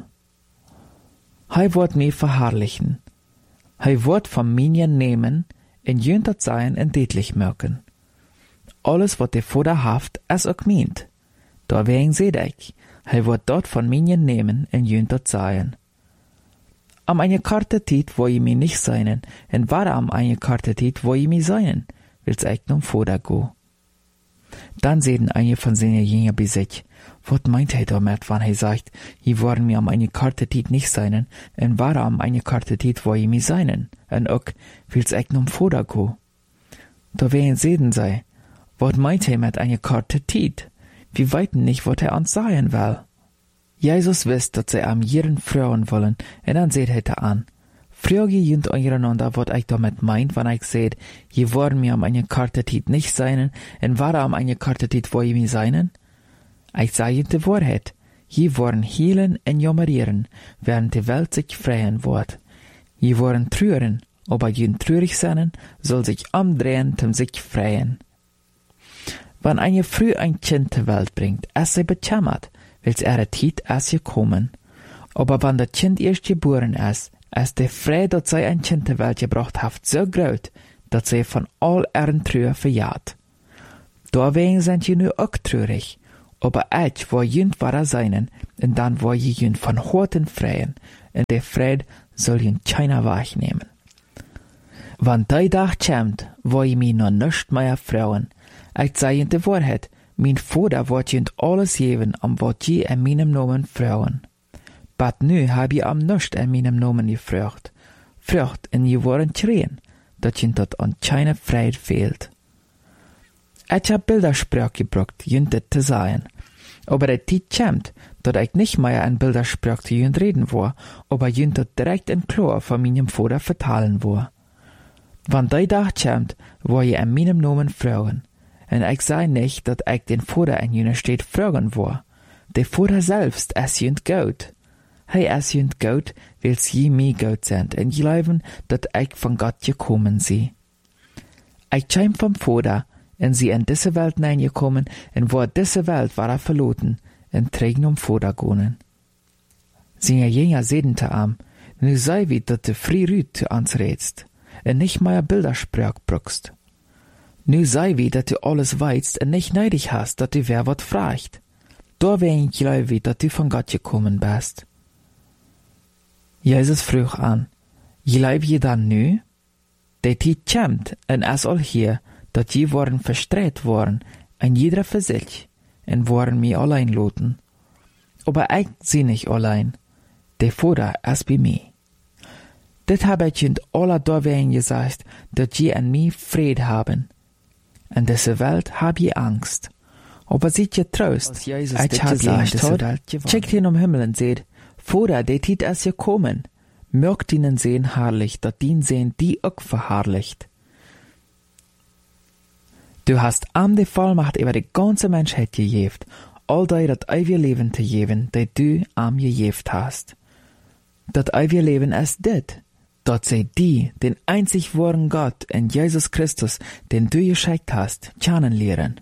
Er wird mich verherrlichen. Er wird von mir nehmen, und ihnen das sein und deutlich merken. Alles, was der Vater hat, ist auch meint. Deswegen seht ich, er wird dort von mir nehmen und ihnen das sagen. Am eine Karte Zeit, wo ich mich nicht seinen, und war am eine Karte Zeit, wo ich mich seinen, will's ich nun Vater go. Dann sehen einige von seinen Jüngern bei sich, was meint er damit, wenn er sagt, hier waren mir am eine Karte Zeit nicht seinen, und war am eine Karte Zeit, wo ich mich seinen, und auch will's ich nun Vater go. Da werden sehen sie, was meint er mit eine Karte Zeit? Wir weiten nicht, was er uns sagen will. Jesus wisst, dass sie am jeden fragen wollen, und dann seht er an. Frage jünd untereinander, was ich damit meint, wenn ich seht, je wollen mir am eine Karte Zeit nicht seinen, und war am eine Karte Zeit, wo ich mich seinen? Ich sage die Wahrheit. Je wollen healen und jammerieren, während die Welt sich freien wird. Je wollen trüren, aber jeden trürig sein, soll sich umdrehen, sich freien. Wenn eine früh ein Kind zur Welt bringt, ist sie bejammert, weil ihre Zeit ist gekommen. Aber wenn das Kind erst geboren ist die Freude, dass sie ein Kind zur Welt gebracht hat, so groß, dass sie von all ihren Trüben verjagt. Deswegen sind sie nur auch traurig, aber ich wil junt waar zijn, en dan wil je junt van horten vrijen, en der Fried soll junt keiner wahrnehmen. Wann die Tag kommt, wil je mich noch nicht mehr frauen. Ich sage junt die Wahrheit, mein Vater wird junt alles geben, wat je in meinem Namen frauen. But nu hab je am nicht in meinem Namen gefragt. Frucht, en je worden schreien, dat junt dat an keiner Fried fehlt. Ich hab Bildersprach gebraucht, junt dit te sagen. Aber der Zeit kommt, dat ich nicht mehr in Bildersprach zu junt reden war, aber junt dat direkt in klar von meinem Vater vertalen war. Wann die Tag kommt, war je in meinem Namen fragen. Und ich sei nicht, dat ich den Vater in jener Stadt fragen war. Der Vater selbst ist junt gut. Hij ist junt gut, weil sie mir gut sind, und glauben, dat ich von Gott gekommen sie. Ich kam vom Vater, und sie in diese Welt hineingekommen, und wo diese Welt war verloren, und trägen Vater gehen. Seine Jünger sehen te am, nu sei wie dat de früh rüt zu uns redst, und nicht mehr Bildersprach brauchst. Nu sei wie dat du alles weißt, und nicht neidig hast, dat du wer wat fragt. Da wär ich glaube, dat du von Gott gekommen bist. Jesus frug an, glaub je dan nu? De tijd komt, en es al hier, dat je worden verstreit worden, en jeder für sich, en worden mich allein loten. Aber ich sie nicht allein, der Vater ist bei mir. Dit hab ich in aller Dorwein gesagt, dat je an mir Fried haben. In dieser Welt hab je Angst. Aber seht je Trost, ich hab je in dieser Welt gewarnt. Checkt hin Himmel und seht, Vater, der Tid ist gekommen. Mögt ihnen sehen herrlich, dat dien sehen die auch verherrlicht. Du hast am die Vollmacht über die ganze Menschheit gegeben, all die dat ewige Leben te geben, die du am gegeben hast. Dat ewige Leben ist dit, dat sie die, den einzig wahren Gott in Jesus Christus, den du geschickt hast, kennenlernen.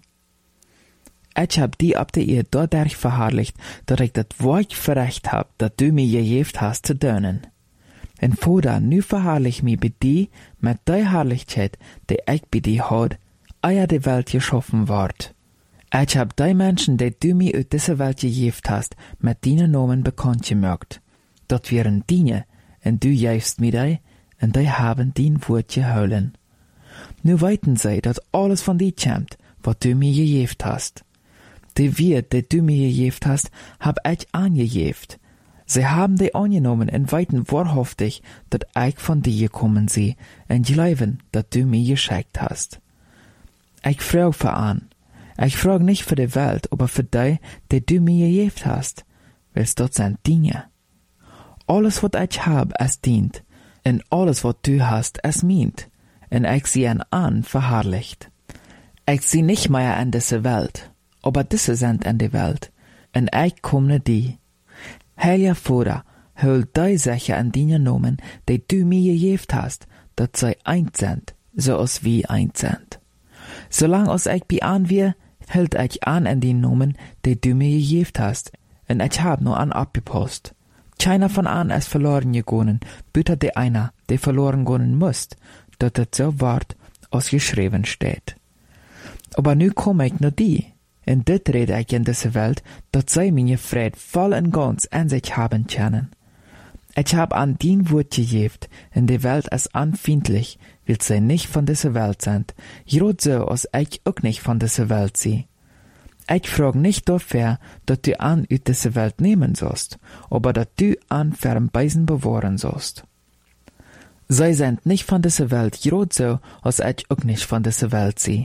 Ich hab die ab der Ehe dadurch verherrlicht, dat ich dat Wort verrecht hab, dat du mir gegeben hast zu dienen. En Vater, nu verherrlich mich bei dir mit der Herrlichkeit, die ich bei dir hat, ehe die Welt geschaffen ward. Ich hab die Menschen, die du mir aus dieser Welt gegeben hast, mit deinen Namen bekannt gemacht. Dat wären deine, und du gibst mir die, und die haben dein Wort geholen. Nu weiten sie, dat alles von dir kommt, was du mir gegeben hast. Die Wort, die du mir gegeben hast, hab ich angegeben. Sie haben die angenommen und weiten wahrhaftig, dat ich von dir gekommen sie, und glauben, dat du mir geschickt hast. Ich frag für an. Ich frag nicht für die Welt, aber für die, die du mir gegeben hast, weil's dort sind Dinge. Alles, was ich hab, ist dient, und alles, was du hast, ist meint, und ich sie an verherrlicht. Ich sie nicht mehr in diese Welt, aber diese sind in die Welt, und ich komme die. Heiliger Vater, hol die Sache an deinen Namen, die du mir gegeben hast, dat sie eins sind, so als wir eins sind. Solange als ich bei an wir, hält ich an den Namen, die du mir gegeben hast, und ich hab nur an abgepasst. Keiner von an ist verloren gegangen, büter der einer, der verloren gehen muss, dat es so ward, als geschrieben steht. Aber nu komme ich nur die. Und dit rede ich in dieser Welt, dat sie meine Fried voll und ganz an sich haben können. Ich hab an dein Wort gegeben, und die Welt ist anfindlich, weil sie nicht von dieser Welt sind, gerade so, als ich auch nicht von dieser Welt sie. Ich frag nicht dafür, dat du an aus dieser Welt nehmen sollst, aber dat du an fern Beisen bewahren sollst. Sie sind nicht von dieser Welt, gerade so, als ich auch nicht von dieser Welt sie.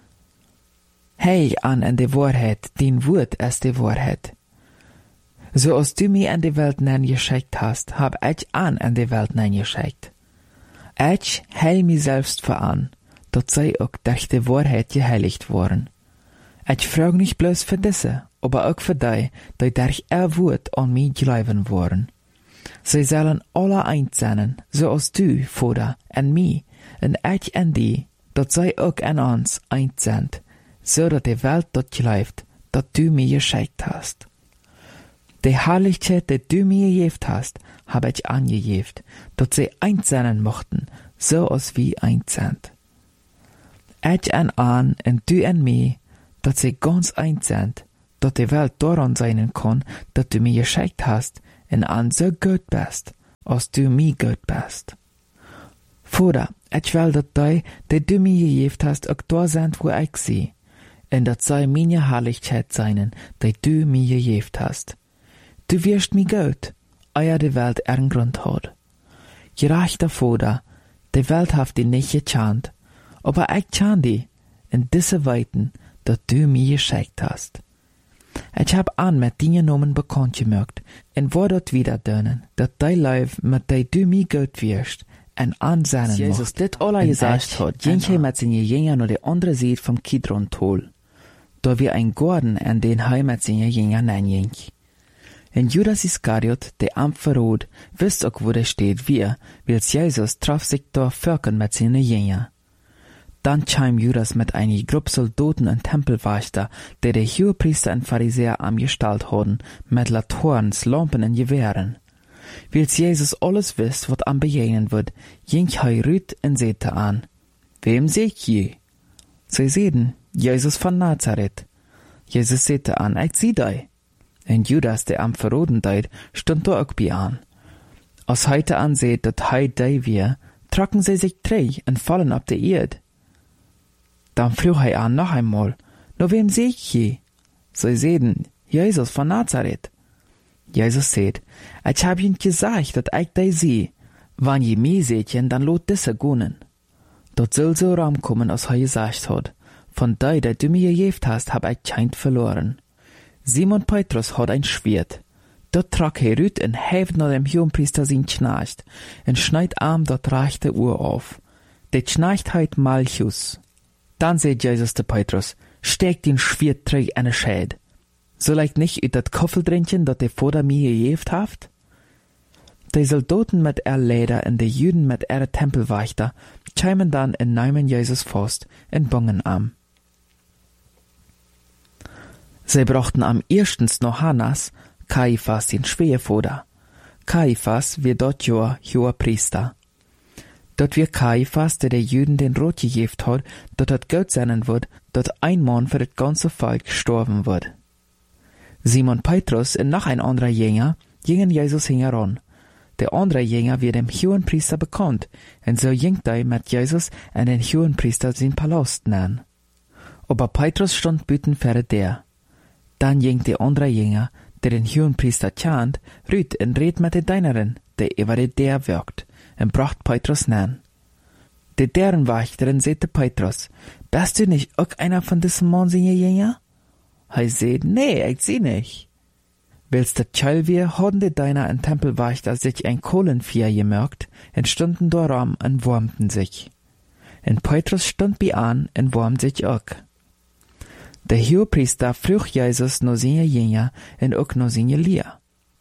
Hey an in die Wahrheit, dein Wort ist die Wahrheit. So als du mir in die Welt geschickt hast, hab ich an in die Welt geschickt. Ich heil mich selbst für an, dat sie auch durch die Wahrheit geheiligt worden. Ich frag nicht bloß für diese, aber auch für die durch ihr Wort an mich glauben worden. Sie sollen alle eins sein, so als du, Vater, in mir, und ich in die, dat sie auch in uns eins sind, so dat die Welt dort glaubt, dat du mir geschickt hast. Die Herrlichkeit, die du mir gegeben hast, hab ich angegeben, dat sie eins sein mochten, so als wir eins sind. Ich an und du an mir, dat sie ganz eins sind, dat die Welt daran sein kann, dat du mir geschenkt hast, en an so gut bist, als du mir gut bist. Vader, ich will dat die du mir gegeven hast, ook da sind, wo ich sie, en dat sei meine Herrlichkeit sein, die du mir gegeven hast. Du wirst mir gut, euer die Welt ihren Grund hat. Gerechter Vater, die Welt hat die nicht gekannt, aber ich kann die in diese Weiten, dat du mir geschenkt hast. Ich hab an mit deinen Namen bekannt gemacht, en wo dort wieder dönen, dat dein Leib mit dei du mir gut wirst, en ansennen Jesus dit alle gesagt hat, ging hij mit seinen Jüngern nach der andere Seite vom Kidron-Tal, da wir ein Garten an den hij mit seinen Jüngern hineinging. En Judas Iskariot, der am Verrat, wisst auch, wo der steht, weil Jesus traf sich da Völkern mit seinen Jüngern. Dann kam Judas mit einer Gruppe Soldaten und Tempelwächter, die Hohepriester und Pharisäer angestellt hatten, mit Laternen, Lampen und Gewehren. Weil Jesus alles wisst, was am begegnen wird, ging er rüt und sagte an, wem seht ihr? Sie sagten, Jesus von Nazareth. Jesus sagte an, ich sieh dich. Und Judas, der am Verraten deut, stand da auch bei an. Als heute ansieht, dass heute wir, trocken sie sich drei und fallen auf die Erde. Dann frug er an noch einmal, nur wem sehe ich je? Sie sagten, Jesus von Nazareth. Jesus sagt, ich hab ihnen gesagt, dass ich dich sehe. Wenn je mich seht, dann lot diese gehen. Dort soll so rankommen, als er gesagt hat, von dir, der du mir gegeben hast, hab ich kein verloren. Simon Petrus hat ein Schwert. Dort trag er rüt und heft nach dem Hohenpriester sein Knecht und schneid arm dort rechte Uhr auf. Der Knecht heit Malchus. Dann sagt Jesus zu Petrus, steck den Schwert träg an den Schäd. Soll ich nicht in das Koffel trinken, dat der Vater mir gegeben hat? Die Soldaten mit ihr Leder und die Juden mit ihrer Tempelwächter kämen dann in nehmen Jesus fast und bangen am. Sie brachten am erstens noch Hannas, Kaiphas den Schwiegervater. Kaiphas wird dort Hohepriester. Dort wird Kaiphas, der Juden den Rot gegeben hat, dort hat Gott sein wird, dort ein Mann für das ganze Volk gestorben wird. Simon Petrus und noch ein anderer Jünger gingen Jesus heran. Der andere Jünger wird dem Hohenpriester bekannt, und so ging er mit Jesus an den Hohenpriester sein Palast nahen. Aber Petrus stand büten für der. Dann ging der andere Jünger, der den Hohenpriester kannt, rüt und red mit der Dienerin, der über der wirkt, und bracht Petrus nahen. Der deren Wächterin sagte Petrus, bist du nicht auch einer von diesem Mann seine Jünger? Er sagt, nee, ich seh nicht. Willst der Teil wir, haben die Diener im Tempelwächter sich ein Kohlenfeuer gemerkt, und stunden daran und wärmten sich. Und Petrus stund bei an und wärmt sich auch. Der Hohepriester frug Jesus nach seine Jünger und auch nach seine Lehre.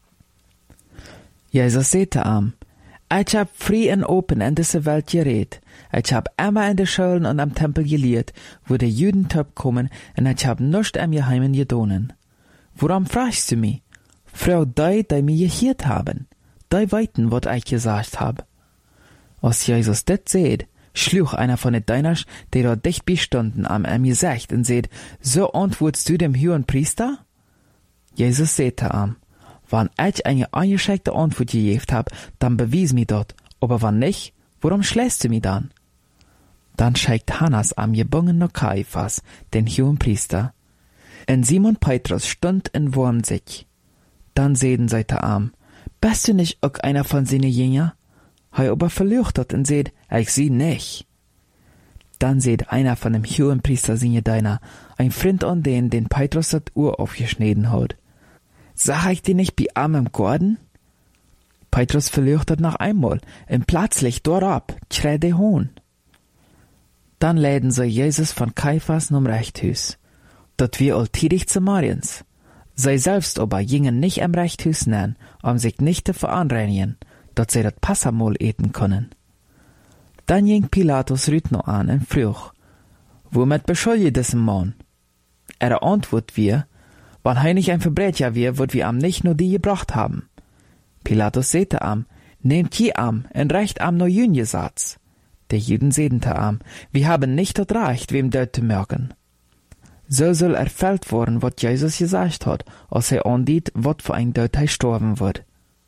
Jesus sagte ihm, ich hab frei und open in diese Welt geredet. Ich hab immer in den Schulen und am Tempel gelehrt, wo die Juden top kommen, und ich hab nichts am Geheimen gedonen. Warum fragst du mich? Frau die mir gehört haben. Die weiten, was ich gesagt hab. Als Jesus das seht, schlug einer von den Dieners, die da dicht bestanden, am gesagt und seht, so antwortest du dem Hohenpriester? Jesus sagte ihm, wenn ich eine eingeschränkte Antwort gegeben hab, dann bewies mir dort, aber wenn nicht, warum schlägst du mich dann? Dann schickt Hannas am gebungenen Kaiphas, den Hohenpriester. Und Simon Petrus stund und wärmt sich. Dann sehen sie zu ihm, bist du nicht auch einer von seinen Jüngern? Er aber verleuchtet und seht, ich sieh nicht. Dann seht einer von dem Hohenpriester seine Diener, ein Freund an den Petrus das Uhr aufgeschnitten hat. Sag ich dir nicht bei ihm im Garten? Petrus verleuchtet noch einmal, und plötzlich dort ab, schreit der Hohn. Dann läden sie Jesus von Kaiphas zum Reichthus. Dort wir alltäglich zu Mariens. Sie selbst aber gingen nicht am Reichthus nähen, sich nicht zu veranreinigen, dort sie das Passamal eten können. Dann ging Pilatus rüt noch an und frug, womit beschuldigt diesen Mann? Er antwortet wir, wenn er nicht ein Verbrecher wir, wird wir am nicht nur die gebracht haben. Pilatus sagte am, nehmt je am und reicht am nur Jüngesatz. Der Juden sedente am, wir haben nicht das Recht, wem dort zu merken. So soll erfüllt worden, was Jesus gesagt hat, als er andiet, wat für ein Tod er sterben wird.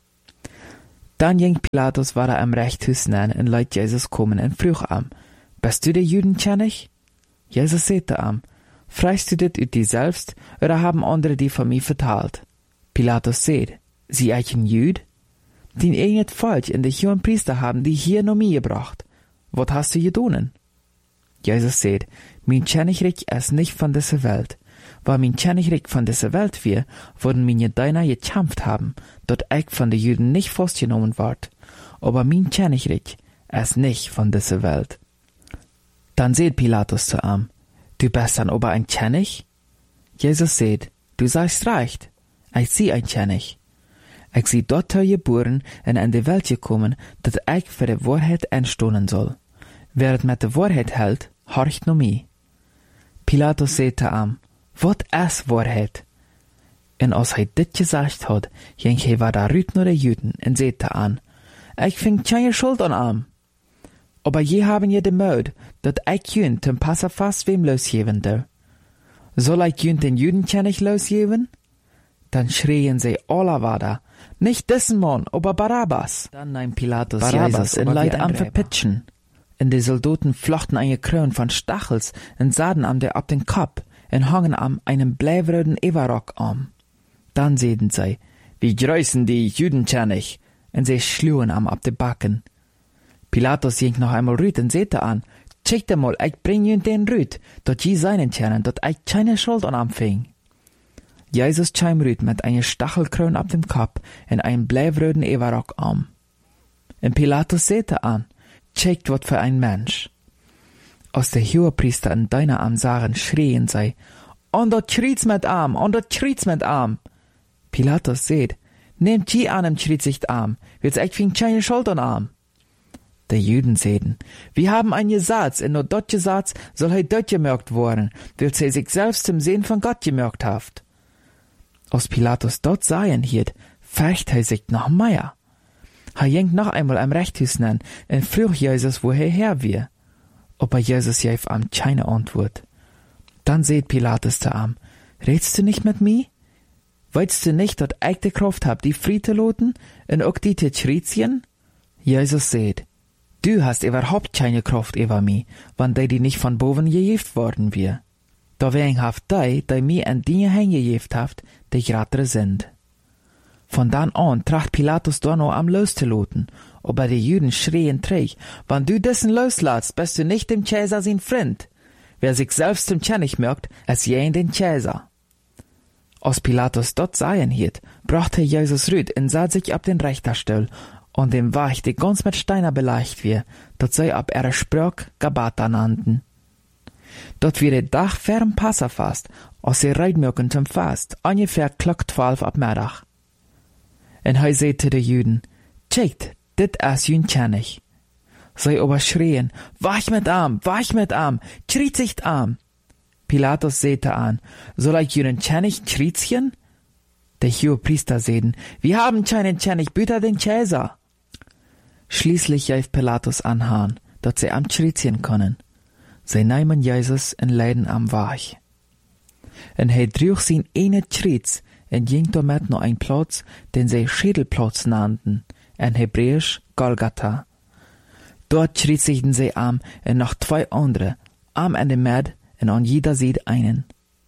Dann ging Pilatus war am Rechtshus nein und leit Jesus kommen und frug am, bist du der Judenkönig? Jesus sagte am, freist du dit ut die selbst, oder haben andere die von mir vertalt? Pilatus sagt, sie eichen Jüd? Den nicht falsch in die hohen Priester haben die hier noch mir gebracht. Wat hast du gedonen? Jesus sagt, mein Königreich ist nicht von dieser Welt. Weil mein Königreich von dieser Welt wäre, würden meine Diener gekämpft haben, dort ich von den Juden nicht festgenommen ward. Aber mein Königreich ist nicht von dieser Welt. Dann sagt Pilatus zu ihm, du bist dann aber ein König? Jesus sagt, du sagst recht, ich sie ein König. Ich sie dort geboren und in die Welt gekommen, dass ich für die Wahrheit einstehen soll. Wer es mit der Wahrheit hält, horcht nur mich. Pilatus sagte ihm, wat ist Wahrheit? Und als er dit gesagt hat, ging er wieder rüt nach den Juden und sagte an, ich fing keine Schuld an ihm. Aber je haben je de Mut, dat ich jünt zum Passafast wem losgeben der. Soll ich jünt den Judenkönig losgeben? Dann schrien sie alle weiter, nicht diesen Mann, aber Barabbas. Dann nahm Pilatus Jesus in Leid am Verpitschen. Und die Soldaten flochten eine Krone von Stachels und sahen am der ab den Kopf und hangen am einen bleiwröden Everrock am. Dann sehten sie, wie grüßen die Judenkönig, und sie schlugen am ab die Backen. Pilatus ging noch einmal rüt und sagte an, check mal, ich bring ihn den rüt, dort je seinen können, dort ich keine Schuld an am fing. Jesus kam rüt mit einer Stachelkrone ab dem Kopf und einem bleiwröden Everrock am. Und Pilatus sagte an, checkt wat für ein Mensch. Als der Hohepriester und Diener am sahen, schrien sie, und dort schriet's mit Arm, und dort schriet's mit Arm. Pilatus sagt, nehmt je an und schriet sich Arm, wird's echt fing keine Schuld an Arm. Die Juden sagten, wir haben ein Gesetz, und nur dort Gesetz soll er dort gemerkt worden, weil sie sich selbst zum Sehen von Gott gemerkt haft. Als Pilatus dort seien hielt, färcht er sich noch mehr. Er ging noch einmal am Rechtshus nennen und frug Jesus, wo er her wir. Aber Jesus gab ihm keine Antwort. Dann sagt Pilatus zu ihm, redst du nicht mit mir? Weißt du nicht, dass ich die Kraft hab, die frei zu lassen und auch die zu schritzen? Jesus sagt, du hast überhaupt keine Kraft über mich, wenn die nicht von boven gegeben worden wir. Dawein haft die mir an Dinge hingegeben haft, die gerade sind. Von dann an tracht Pilatus da noch am loszulassen, aber die Juden schrien träg, wenn du dessen loslässt, bist du nicht dem Cäsar sein Freund. Wer sich selbst zum König merkt, ist jen den Cäsar. Als Pilatus dort seien hielt, brachte Jesus rüt und sah sich ab den Richterstuhl, und dem Wach, die ganz mit Steiner beleicht wir, dort sei ab ihrer Sprach Gabata nannten. Dort wird der Dach ferm Passafast, als sie reitmöken zum Fast, ungefähr klock 12 ab Mittag. Und er sagte den Juden, checkt, dit ist jün König. Sie aber schrien, wach mit Arm, schriet sich Arm. Pilatus sagte an, soll ich jünen König schriezchen? Der Hohepriester sagten, wir haben keinen König, büter den Cäsar. Schließlich gab Pilatus anhahn, dass sie am schriezchen können. Sie nahmen Jesus und leiden am Wach. Und er trug sein eine Schriez, und ging damit noch ein Platz, den sie Schädelplatz nannten, in Hebräisch Golgatha. Dort schriezigten sie am und noch 2 andere, am in der Mitte und an jeder Seite einen.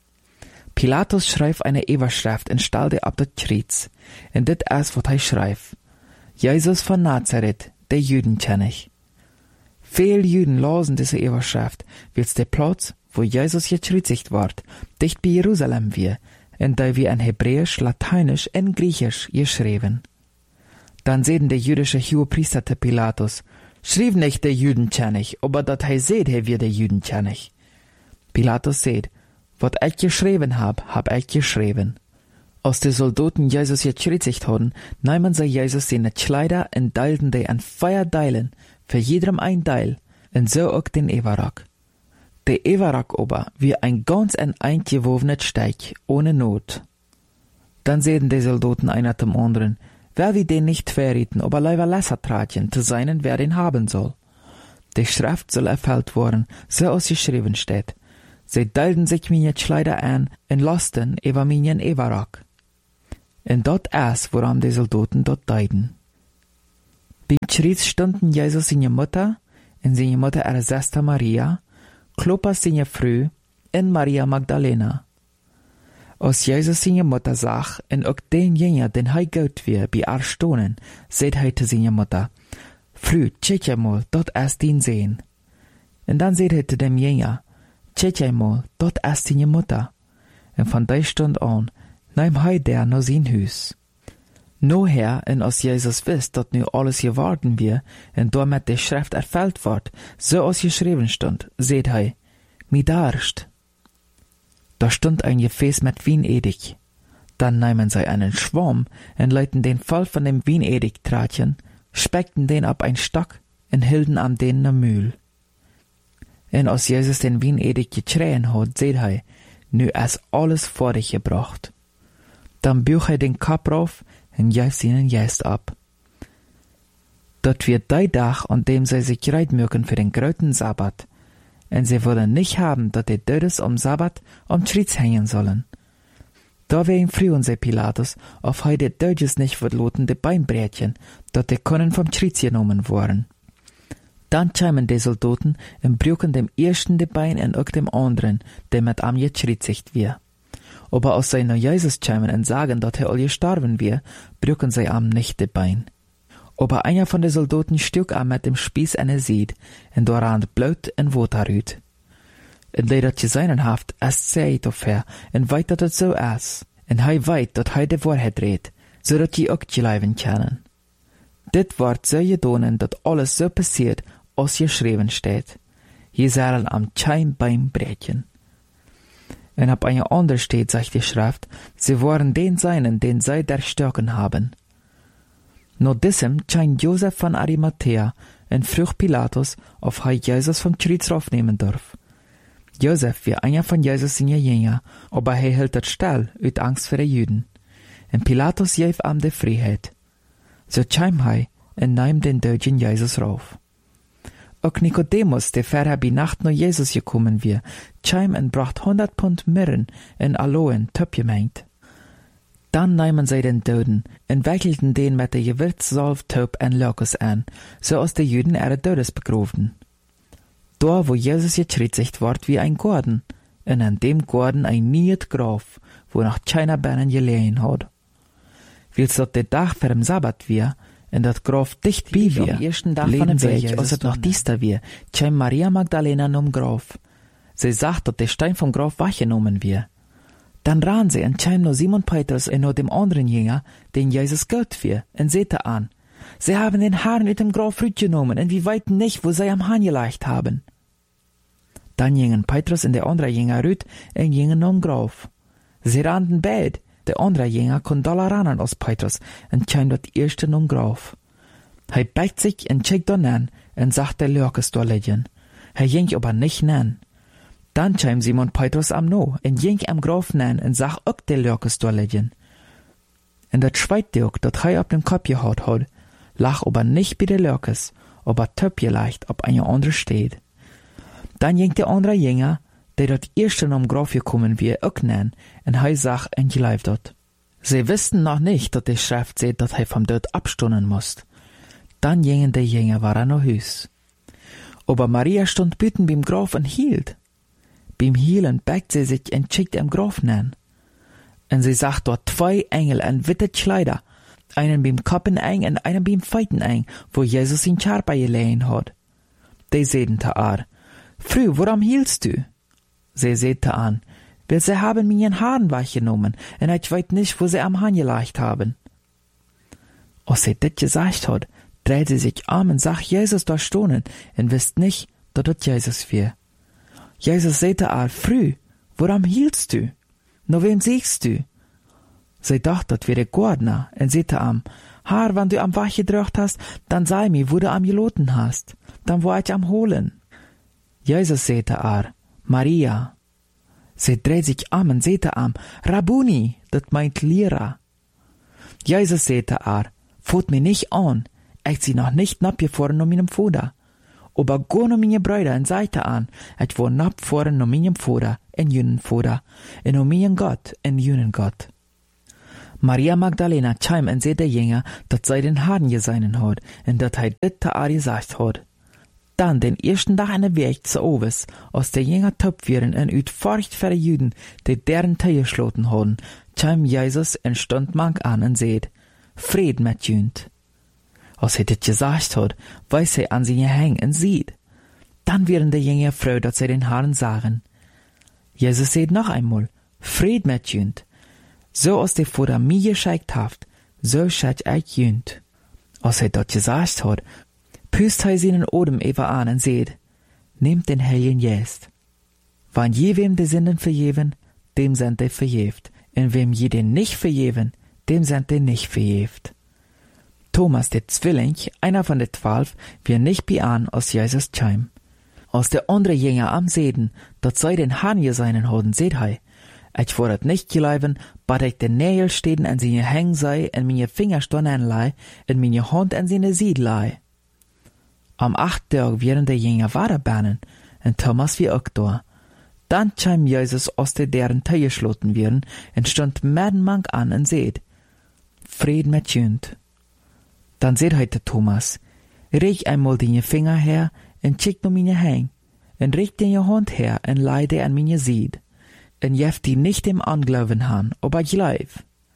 Pilatus schrieb eine Überschrift und stellte ab das Schriez, und das ist, was er schrieb. Jesus von Nazareth, der Judenkönig. Viele Juden lasen diese Überschrift, weil es der Platz, wo Jesus gekreuzigt ward, dicht bei Jerusalem wir, und da wir in Hebräisch, Lateinisch und Griechisch geschrieben. Dann sehen der jüdische Hohepriester zu Pilatus, schrieb nicht der Judenkönig, aber dat er seht, er wir der Judenkönig. Pilatus seht, wat ich geschrieben hab ich geschrieben. Als die Soldaten Jesus gekreuzigt hatten, nahmen sie Jesus seine Kleider und teilten die an 4 Teilen, für jedem ein Teil, und so auch den Everrock. Der Everrock aber wie ein ganz eingewobenes Steig, ohne Not. Dann sehen die Soldaten einer zum anderen, wer wie den nicht verrieten, aber leider Lesser tragen, zu seinen, wer den haben soll. Die Schrift soll erfüllt worden, so als geschrieben steht. Sie deilden sich meine Kleider an und lasten über meinen Everrock. Und dort erst, woran die Soldaten dort deiden. Beim Schritt stunden Jesus seine Mutter und seine Mutter ihre Schwester Maria, Klopas seine Frau und Maria Magdalena. Als Jesus seine Mutter sah und auch den Jünger, den er gut wir, bei ihr stonen, seht er zu seiner Mutter, Frau, tschetja mal, dort erst ihn sehen. Und dann seht er zu dem Jünger, tschetja mal, dort erst seine Mutter. Und von der Stunde an, nahm er der noch sein Haus. Noher, und als Jesus wisst, dat nu alles geworden wir, und damit die Schrift erfüllt wird, so als geschrieben stund, seht er, mi darst. Da stund ein Gefäß mit Weinedig. Dann nahmen sie einen Schwamm und leiten den voll von dem Weinedig-Tratchen, speckten den ab ein Stock und hielten an den ne Mühl. Und als Jesus den Weinedig geträhen hat, seht er, nu ist alles vor dich gebracht. Dann büch er den Kopf rauf und jäft ihnen Geist ab. Dort wird der Tag, an dem sie sich bereit mögen für den großen Sabbat, und sie wollen nicht haben, dass die Todes am Sabbat am Schritt hängen sollen. Da wegen frühen sie Pilatus, auf heute Deutsches nicht verloten die Beinbrätchen, dat die können vom Schritt genommen worden. Dann kämen die Soldaten und brüchen dem ersten die Bein und auch dem anderen, der mit am geschritzigt wir. Aber als sie nach Jesus kämen und sagen, dass er all gestorben wir, brüchen sie am nicht die Bein. Aber einer von den Soldaten stück am mit dem Spieß eine Sied, und daran Blut und Water rüht. Und der dat gesehen haft, es seht auf her, und weit dat het so ist, und hei weit, dat hei de Wahrheit redt, so dat je auch geleiven können. Dit wordt so gedonen, dat alles so passiert, als geschrieben steht. Je sollen am Schein beim Brechen. Und ab einer anderen steht, sagt die Schrift, sie waren den Seinen, den sie erstochen haben. Nur diesem scheint Josef von Arimathea und früh Pilatus, auf er Jesus vom Kreuz raufnehmen darf. Josef war einer von Jesus seine Jünger, aber er hielt das still, aus Angst vor den Juden. Und Pilatus gab ihm die Freiheit. So kam er und nahm den deutschen Jesus rauf. Auch Nikodemus, der vorher bei Nacht nach Jesus gekommen war, kam und bracht 100 Pfund Myrrhen und Aloen töpgemengt. Dann nahmen sie den Toten und wickelten den mit der Gewürzsalve, Taub und Lokus an, so als die Juden ihre Todes begrubten. Da, wo Jesus gekreuzigt ward, wie ein Garten, und an dem Garten ein niet Grab, wo noch keiner Beinen gelegen hat. Weil's dort der Tag vor dem Sabbat wir, und dat Grab dicht bei wir, am ersten Tag von dem Weg, als es noch Dienstag wir, kam Maria Magdalena zum Grab. Sie sagt, dass der Stein vom Grab weggenommen wir. Dann ran sie und kam nur Simon Petrus und nur dem anderen Jünger, den Jesus galt wir, und sehte an. Sie haben den Herrn mit dem Grab genommen, und wir weiten nicht, wo sie am Hahn gelegt haben. Dann gingen Petrus und der andere Jünger rüt und gingen um Grab. Sie rannten beid. Der andere Jünger konnte doller rannen als Petrus und kam dort erste um Grab. Er beugt sich und checkt dann an und sagt der Lörkes da liegen. Er ging aber nicht nan. Dann kam Simon Petrus am No und ging am Grab nan und sagt auch der Lörkes da liegen. Und das zweite auch, dat er auf dem Kopf gehaut hat, lag aber nicht bei der Lörkes, aber töp leicht ob eine andere steht. Dann ging der andere Jünger, der dort erst am Grab gekommen wie auch nan, und er sagt und geleibt dort. Sie wussten noch nicht, dass die Schrift sagt, dass er vom Tod abstunden muss. Dann gingen die Jünger waren nach Haus. Aber Maria stund büten beim Grab und hielt. Beim Hielen beugt sie sich und schickt am Grab nan. Und sie sagt dort 2 Engel in witte Kleider, einen beim Koppen eng und einen beim Feiten eng, wo Jesus in Charpa gelegen hat. Die sehen ta ar, Frau, warum hielst du? Sie sehte an, weil sie haben mir ihren Haaren weggenommen, und ich weiß nicht, wo sie am Hahn gelegt haben. Als sie das gesagt hat, dreht sie sich um und sagt Jesus da stonen, und wisst nicht, dass das Jesus wär. Jesus sehte an, Frau, warum hielst du? Nur wem siehst du? Sie dachte, das wäre der Gordner, und sehte am, Haar, wenn du am Wach gedrückt hast, dann sei mir, wo du am geloten hast, dann war ich am holen. Jesus sehte an, Maria. Sie dreht sich um und sehte am, Rabuni, das meint Lehrer. Jesus sehte an, fot mir nicht an, ich sie noch nicht abgefahren um meinem Vater. Aber go naar mijn bruiden en zei te aan, het wordt nap voren naar mijn vader en junen vader, en naar mijn God en junen God. Maria Magdalena chim en zei de Jünger, dat zij den Herrn gesehen had, en dat hij dit te haar gesagt had. Dan den ersten dag in de week zu overs, als de Jünger top wären en uit furcht voor de Juden, die deren Tee gesloten hadden, chim Jesus en stond mank aan en zei, Fried met junt. Als hij dit gesagt had, weist hij aan zijn hang en ziet. Dan wären de Jünger froh, dat zij den Herrn sagen. Jesus zei noch einmal, Fried met junt. So als der Vater mir geschickt hat, so schickt ich junt. Als hij dat gesagt hat, pust hij seinen Odem even aan en zei, nehmt den Heiligen Geist. Wann je wem de Sünden vergeven, dem sind die vergeft. En wem je den nicht vergeven, dem sind die nicht vergeft. Thomas, der Zwilling, einer von den 12, wir nicht beahnen, als Jesus chim. Als der andere Jünger am Seden, dat sei den Herrn gesehen hadden, seht hij, ich word het nicht geleiven, bad ich den Nägel steden an seine Hängen sei, en meine Finger stonnen lei, en meine Hand an seine Sied lei. Am 8. Tag wären der Jünger weiterbanen, en Thomas wie auch da. Dann chim Jesus, als der deren Tee geschloten wären, en stond Mank an en seht, Fried mit junt. Dann seht heute Thomas, riech einmal deine Finger her, en check nur meine Hänge, en riech deine Hand her, en leide an meine Sied. En jeft die nicht im Anglauben han, aber gleich.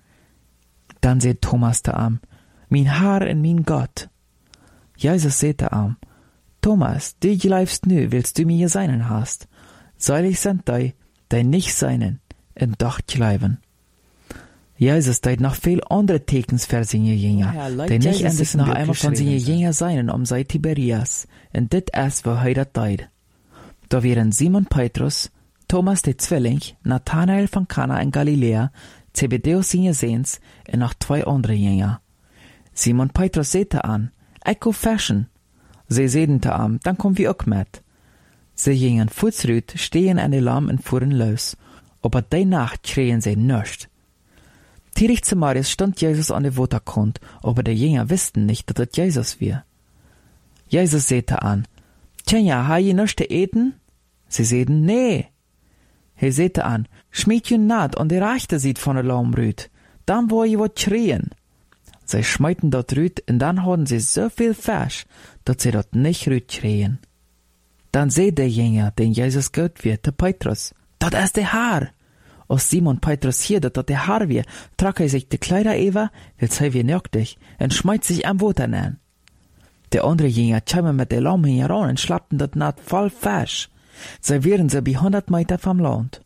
Dann seht Thomas da am, mein Herr en mein Gott. Jesus seht da am, Thomas, du gleifst nu, willst du mir seinen hast. Seilig sind die nicht seinen, en doch gleiben. Jesus deed noch viel andere Tekens für seine Jünger, die nicht endlich noch einmal von seinen Jünger seien, sei Tiberias, en dit erst, wo hij dat deed. Da wären Simon Petrus, Thomas der Zwilling, Nathanael von Kana in Galiläa, Zebedeus seine Sehens und noch 2 andere Jünger. Simon Petrus sehte an, ich go fashion. Sie sedente an, dann kommen wir auch mit. Sie gingen fußrüt, stehen an die Lamm und fuhren los, aber die Nacht schreien sie nicht. Tirig zu Marius stand Jesus an der Waterkant, aber die Jünger wussten nicht, dass es Jesus war. Jesus sehte an, Tja, ha je nichts zu eten? Sie sehten, nee. Hij zette an, schmied je naad an de rechte Seite von der Lammrüt, dann wo je wat schreien. Sie schmeiten dort rüt und dann hadden sie so viel Fisch, dass sie dort nicht rüt schreien. Dann seht der Jünger, den Jesus Gott wird, der Petrus, dat ist der Herr. Als Simon Petrus hier, dat der Herr wird, trag er sich die Kleider über, weil sei wie nöchtig, und schmeit sich am Wasser an. Der andere Jünger kamen mit der Lamm heran und schlappten dort naht voll Fisch. Sie wären sie bei 100 Meter vom Land.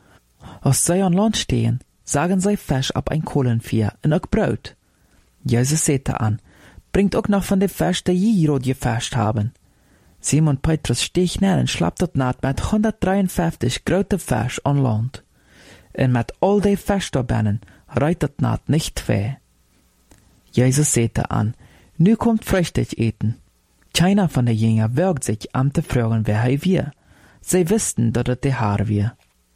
Als sie an Land stehen, sagen sie Fisch ab ein Kohlenvieh und auch Brot. Jesus sagte an, bringt auch noch von dem Fisch, der je rot gefischt haben. Simon Petrus stieg näher und schlappt dort naht mit 153 große Fisch an Land. Und mit all den Fisch da binnen reit dort naht nicht weh. Jesus sagte an, nu kommt Frühstück eten. Keiner von den Jüngern wagt sich, zu fragen, wer er wir. Sie wussten, dass es der Herr war.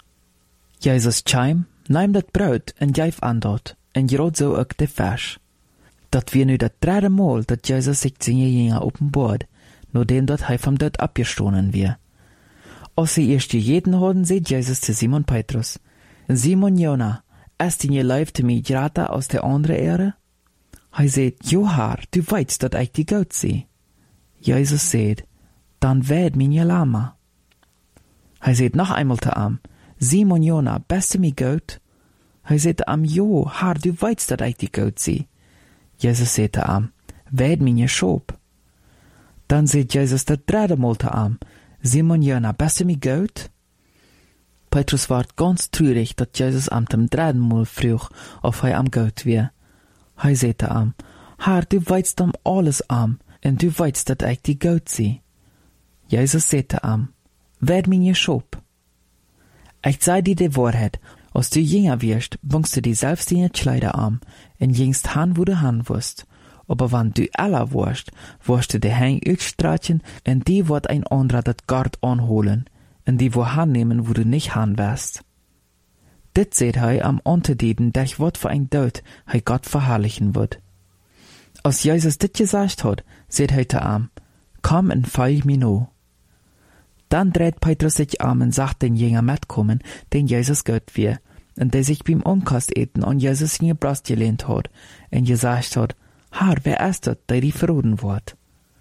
Jesus chim, nahm das Brot und gab an dort, und gerot so auch der Fisch. Das war nu das 3. Mal, dass Jesus sich seine Jünger offenbart, nachdem dat er vom Tod abgestoßen war. Als sie erst jeden hadden, sagt Jesus zu Simon Petrus, Simon Jona, ist dein Leib zu mir gratis aus der anderen Erde? Er sagt, Jo Herr, du weißt, dass ich die Gott sehe. Jesus sagt, dann werd mein Lama. Er sagt noch einmal zu ihm, Simon Jona, bist du mir Gott? Er sagt zu ihm, Jo, Herr, du weißt, dass ich die Gott sehe. Jesus sagt zu ihm, werd mein Schop. Dann sagt Jesus das 3. Mal zu ihm, Simon Jona, bist du mir Gott? Petrus war ganz traurig, dass Jesus am 3. Mal frug, ob er am Gott war. Er sagt zu ihm, Herr, du weißt alles und du weißt, dass ich die Gott sehe. Jesus sagt zu ihm, werd mein Schop. Ich sag dir die Wahrheit, als du jünger wirst, bringst du dir selbst deine Kleider an, und gingst han, wo du han wirst. Aber wenn du älter wirst du die Hänge ausstreichen, und die wird ein anderer das Gard anholen, und die wo han nehmen, wo du nicht han wirst. Dit seht er am Unterdieden, der wird für ein Tod, er Gott verherrlichen wird. Als Jesus dit gesagt hat, seht er zu ihm, komm en folg mir no. Dann dreht Petrus sich um und sagt den Jünger mitkommen, den Jesus Gott wir, und der sich beim Omkast eten und Jesus in ihr Brust gelehnt hat, und gesagt hat, Herr, wer ist das, der die verroden wird?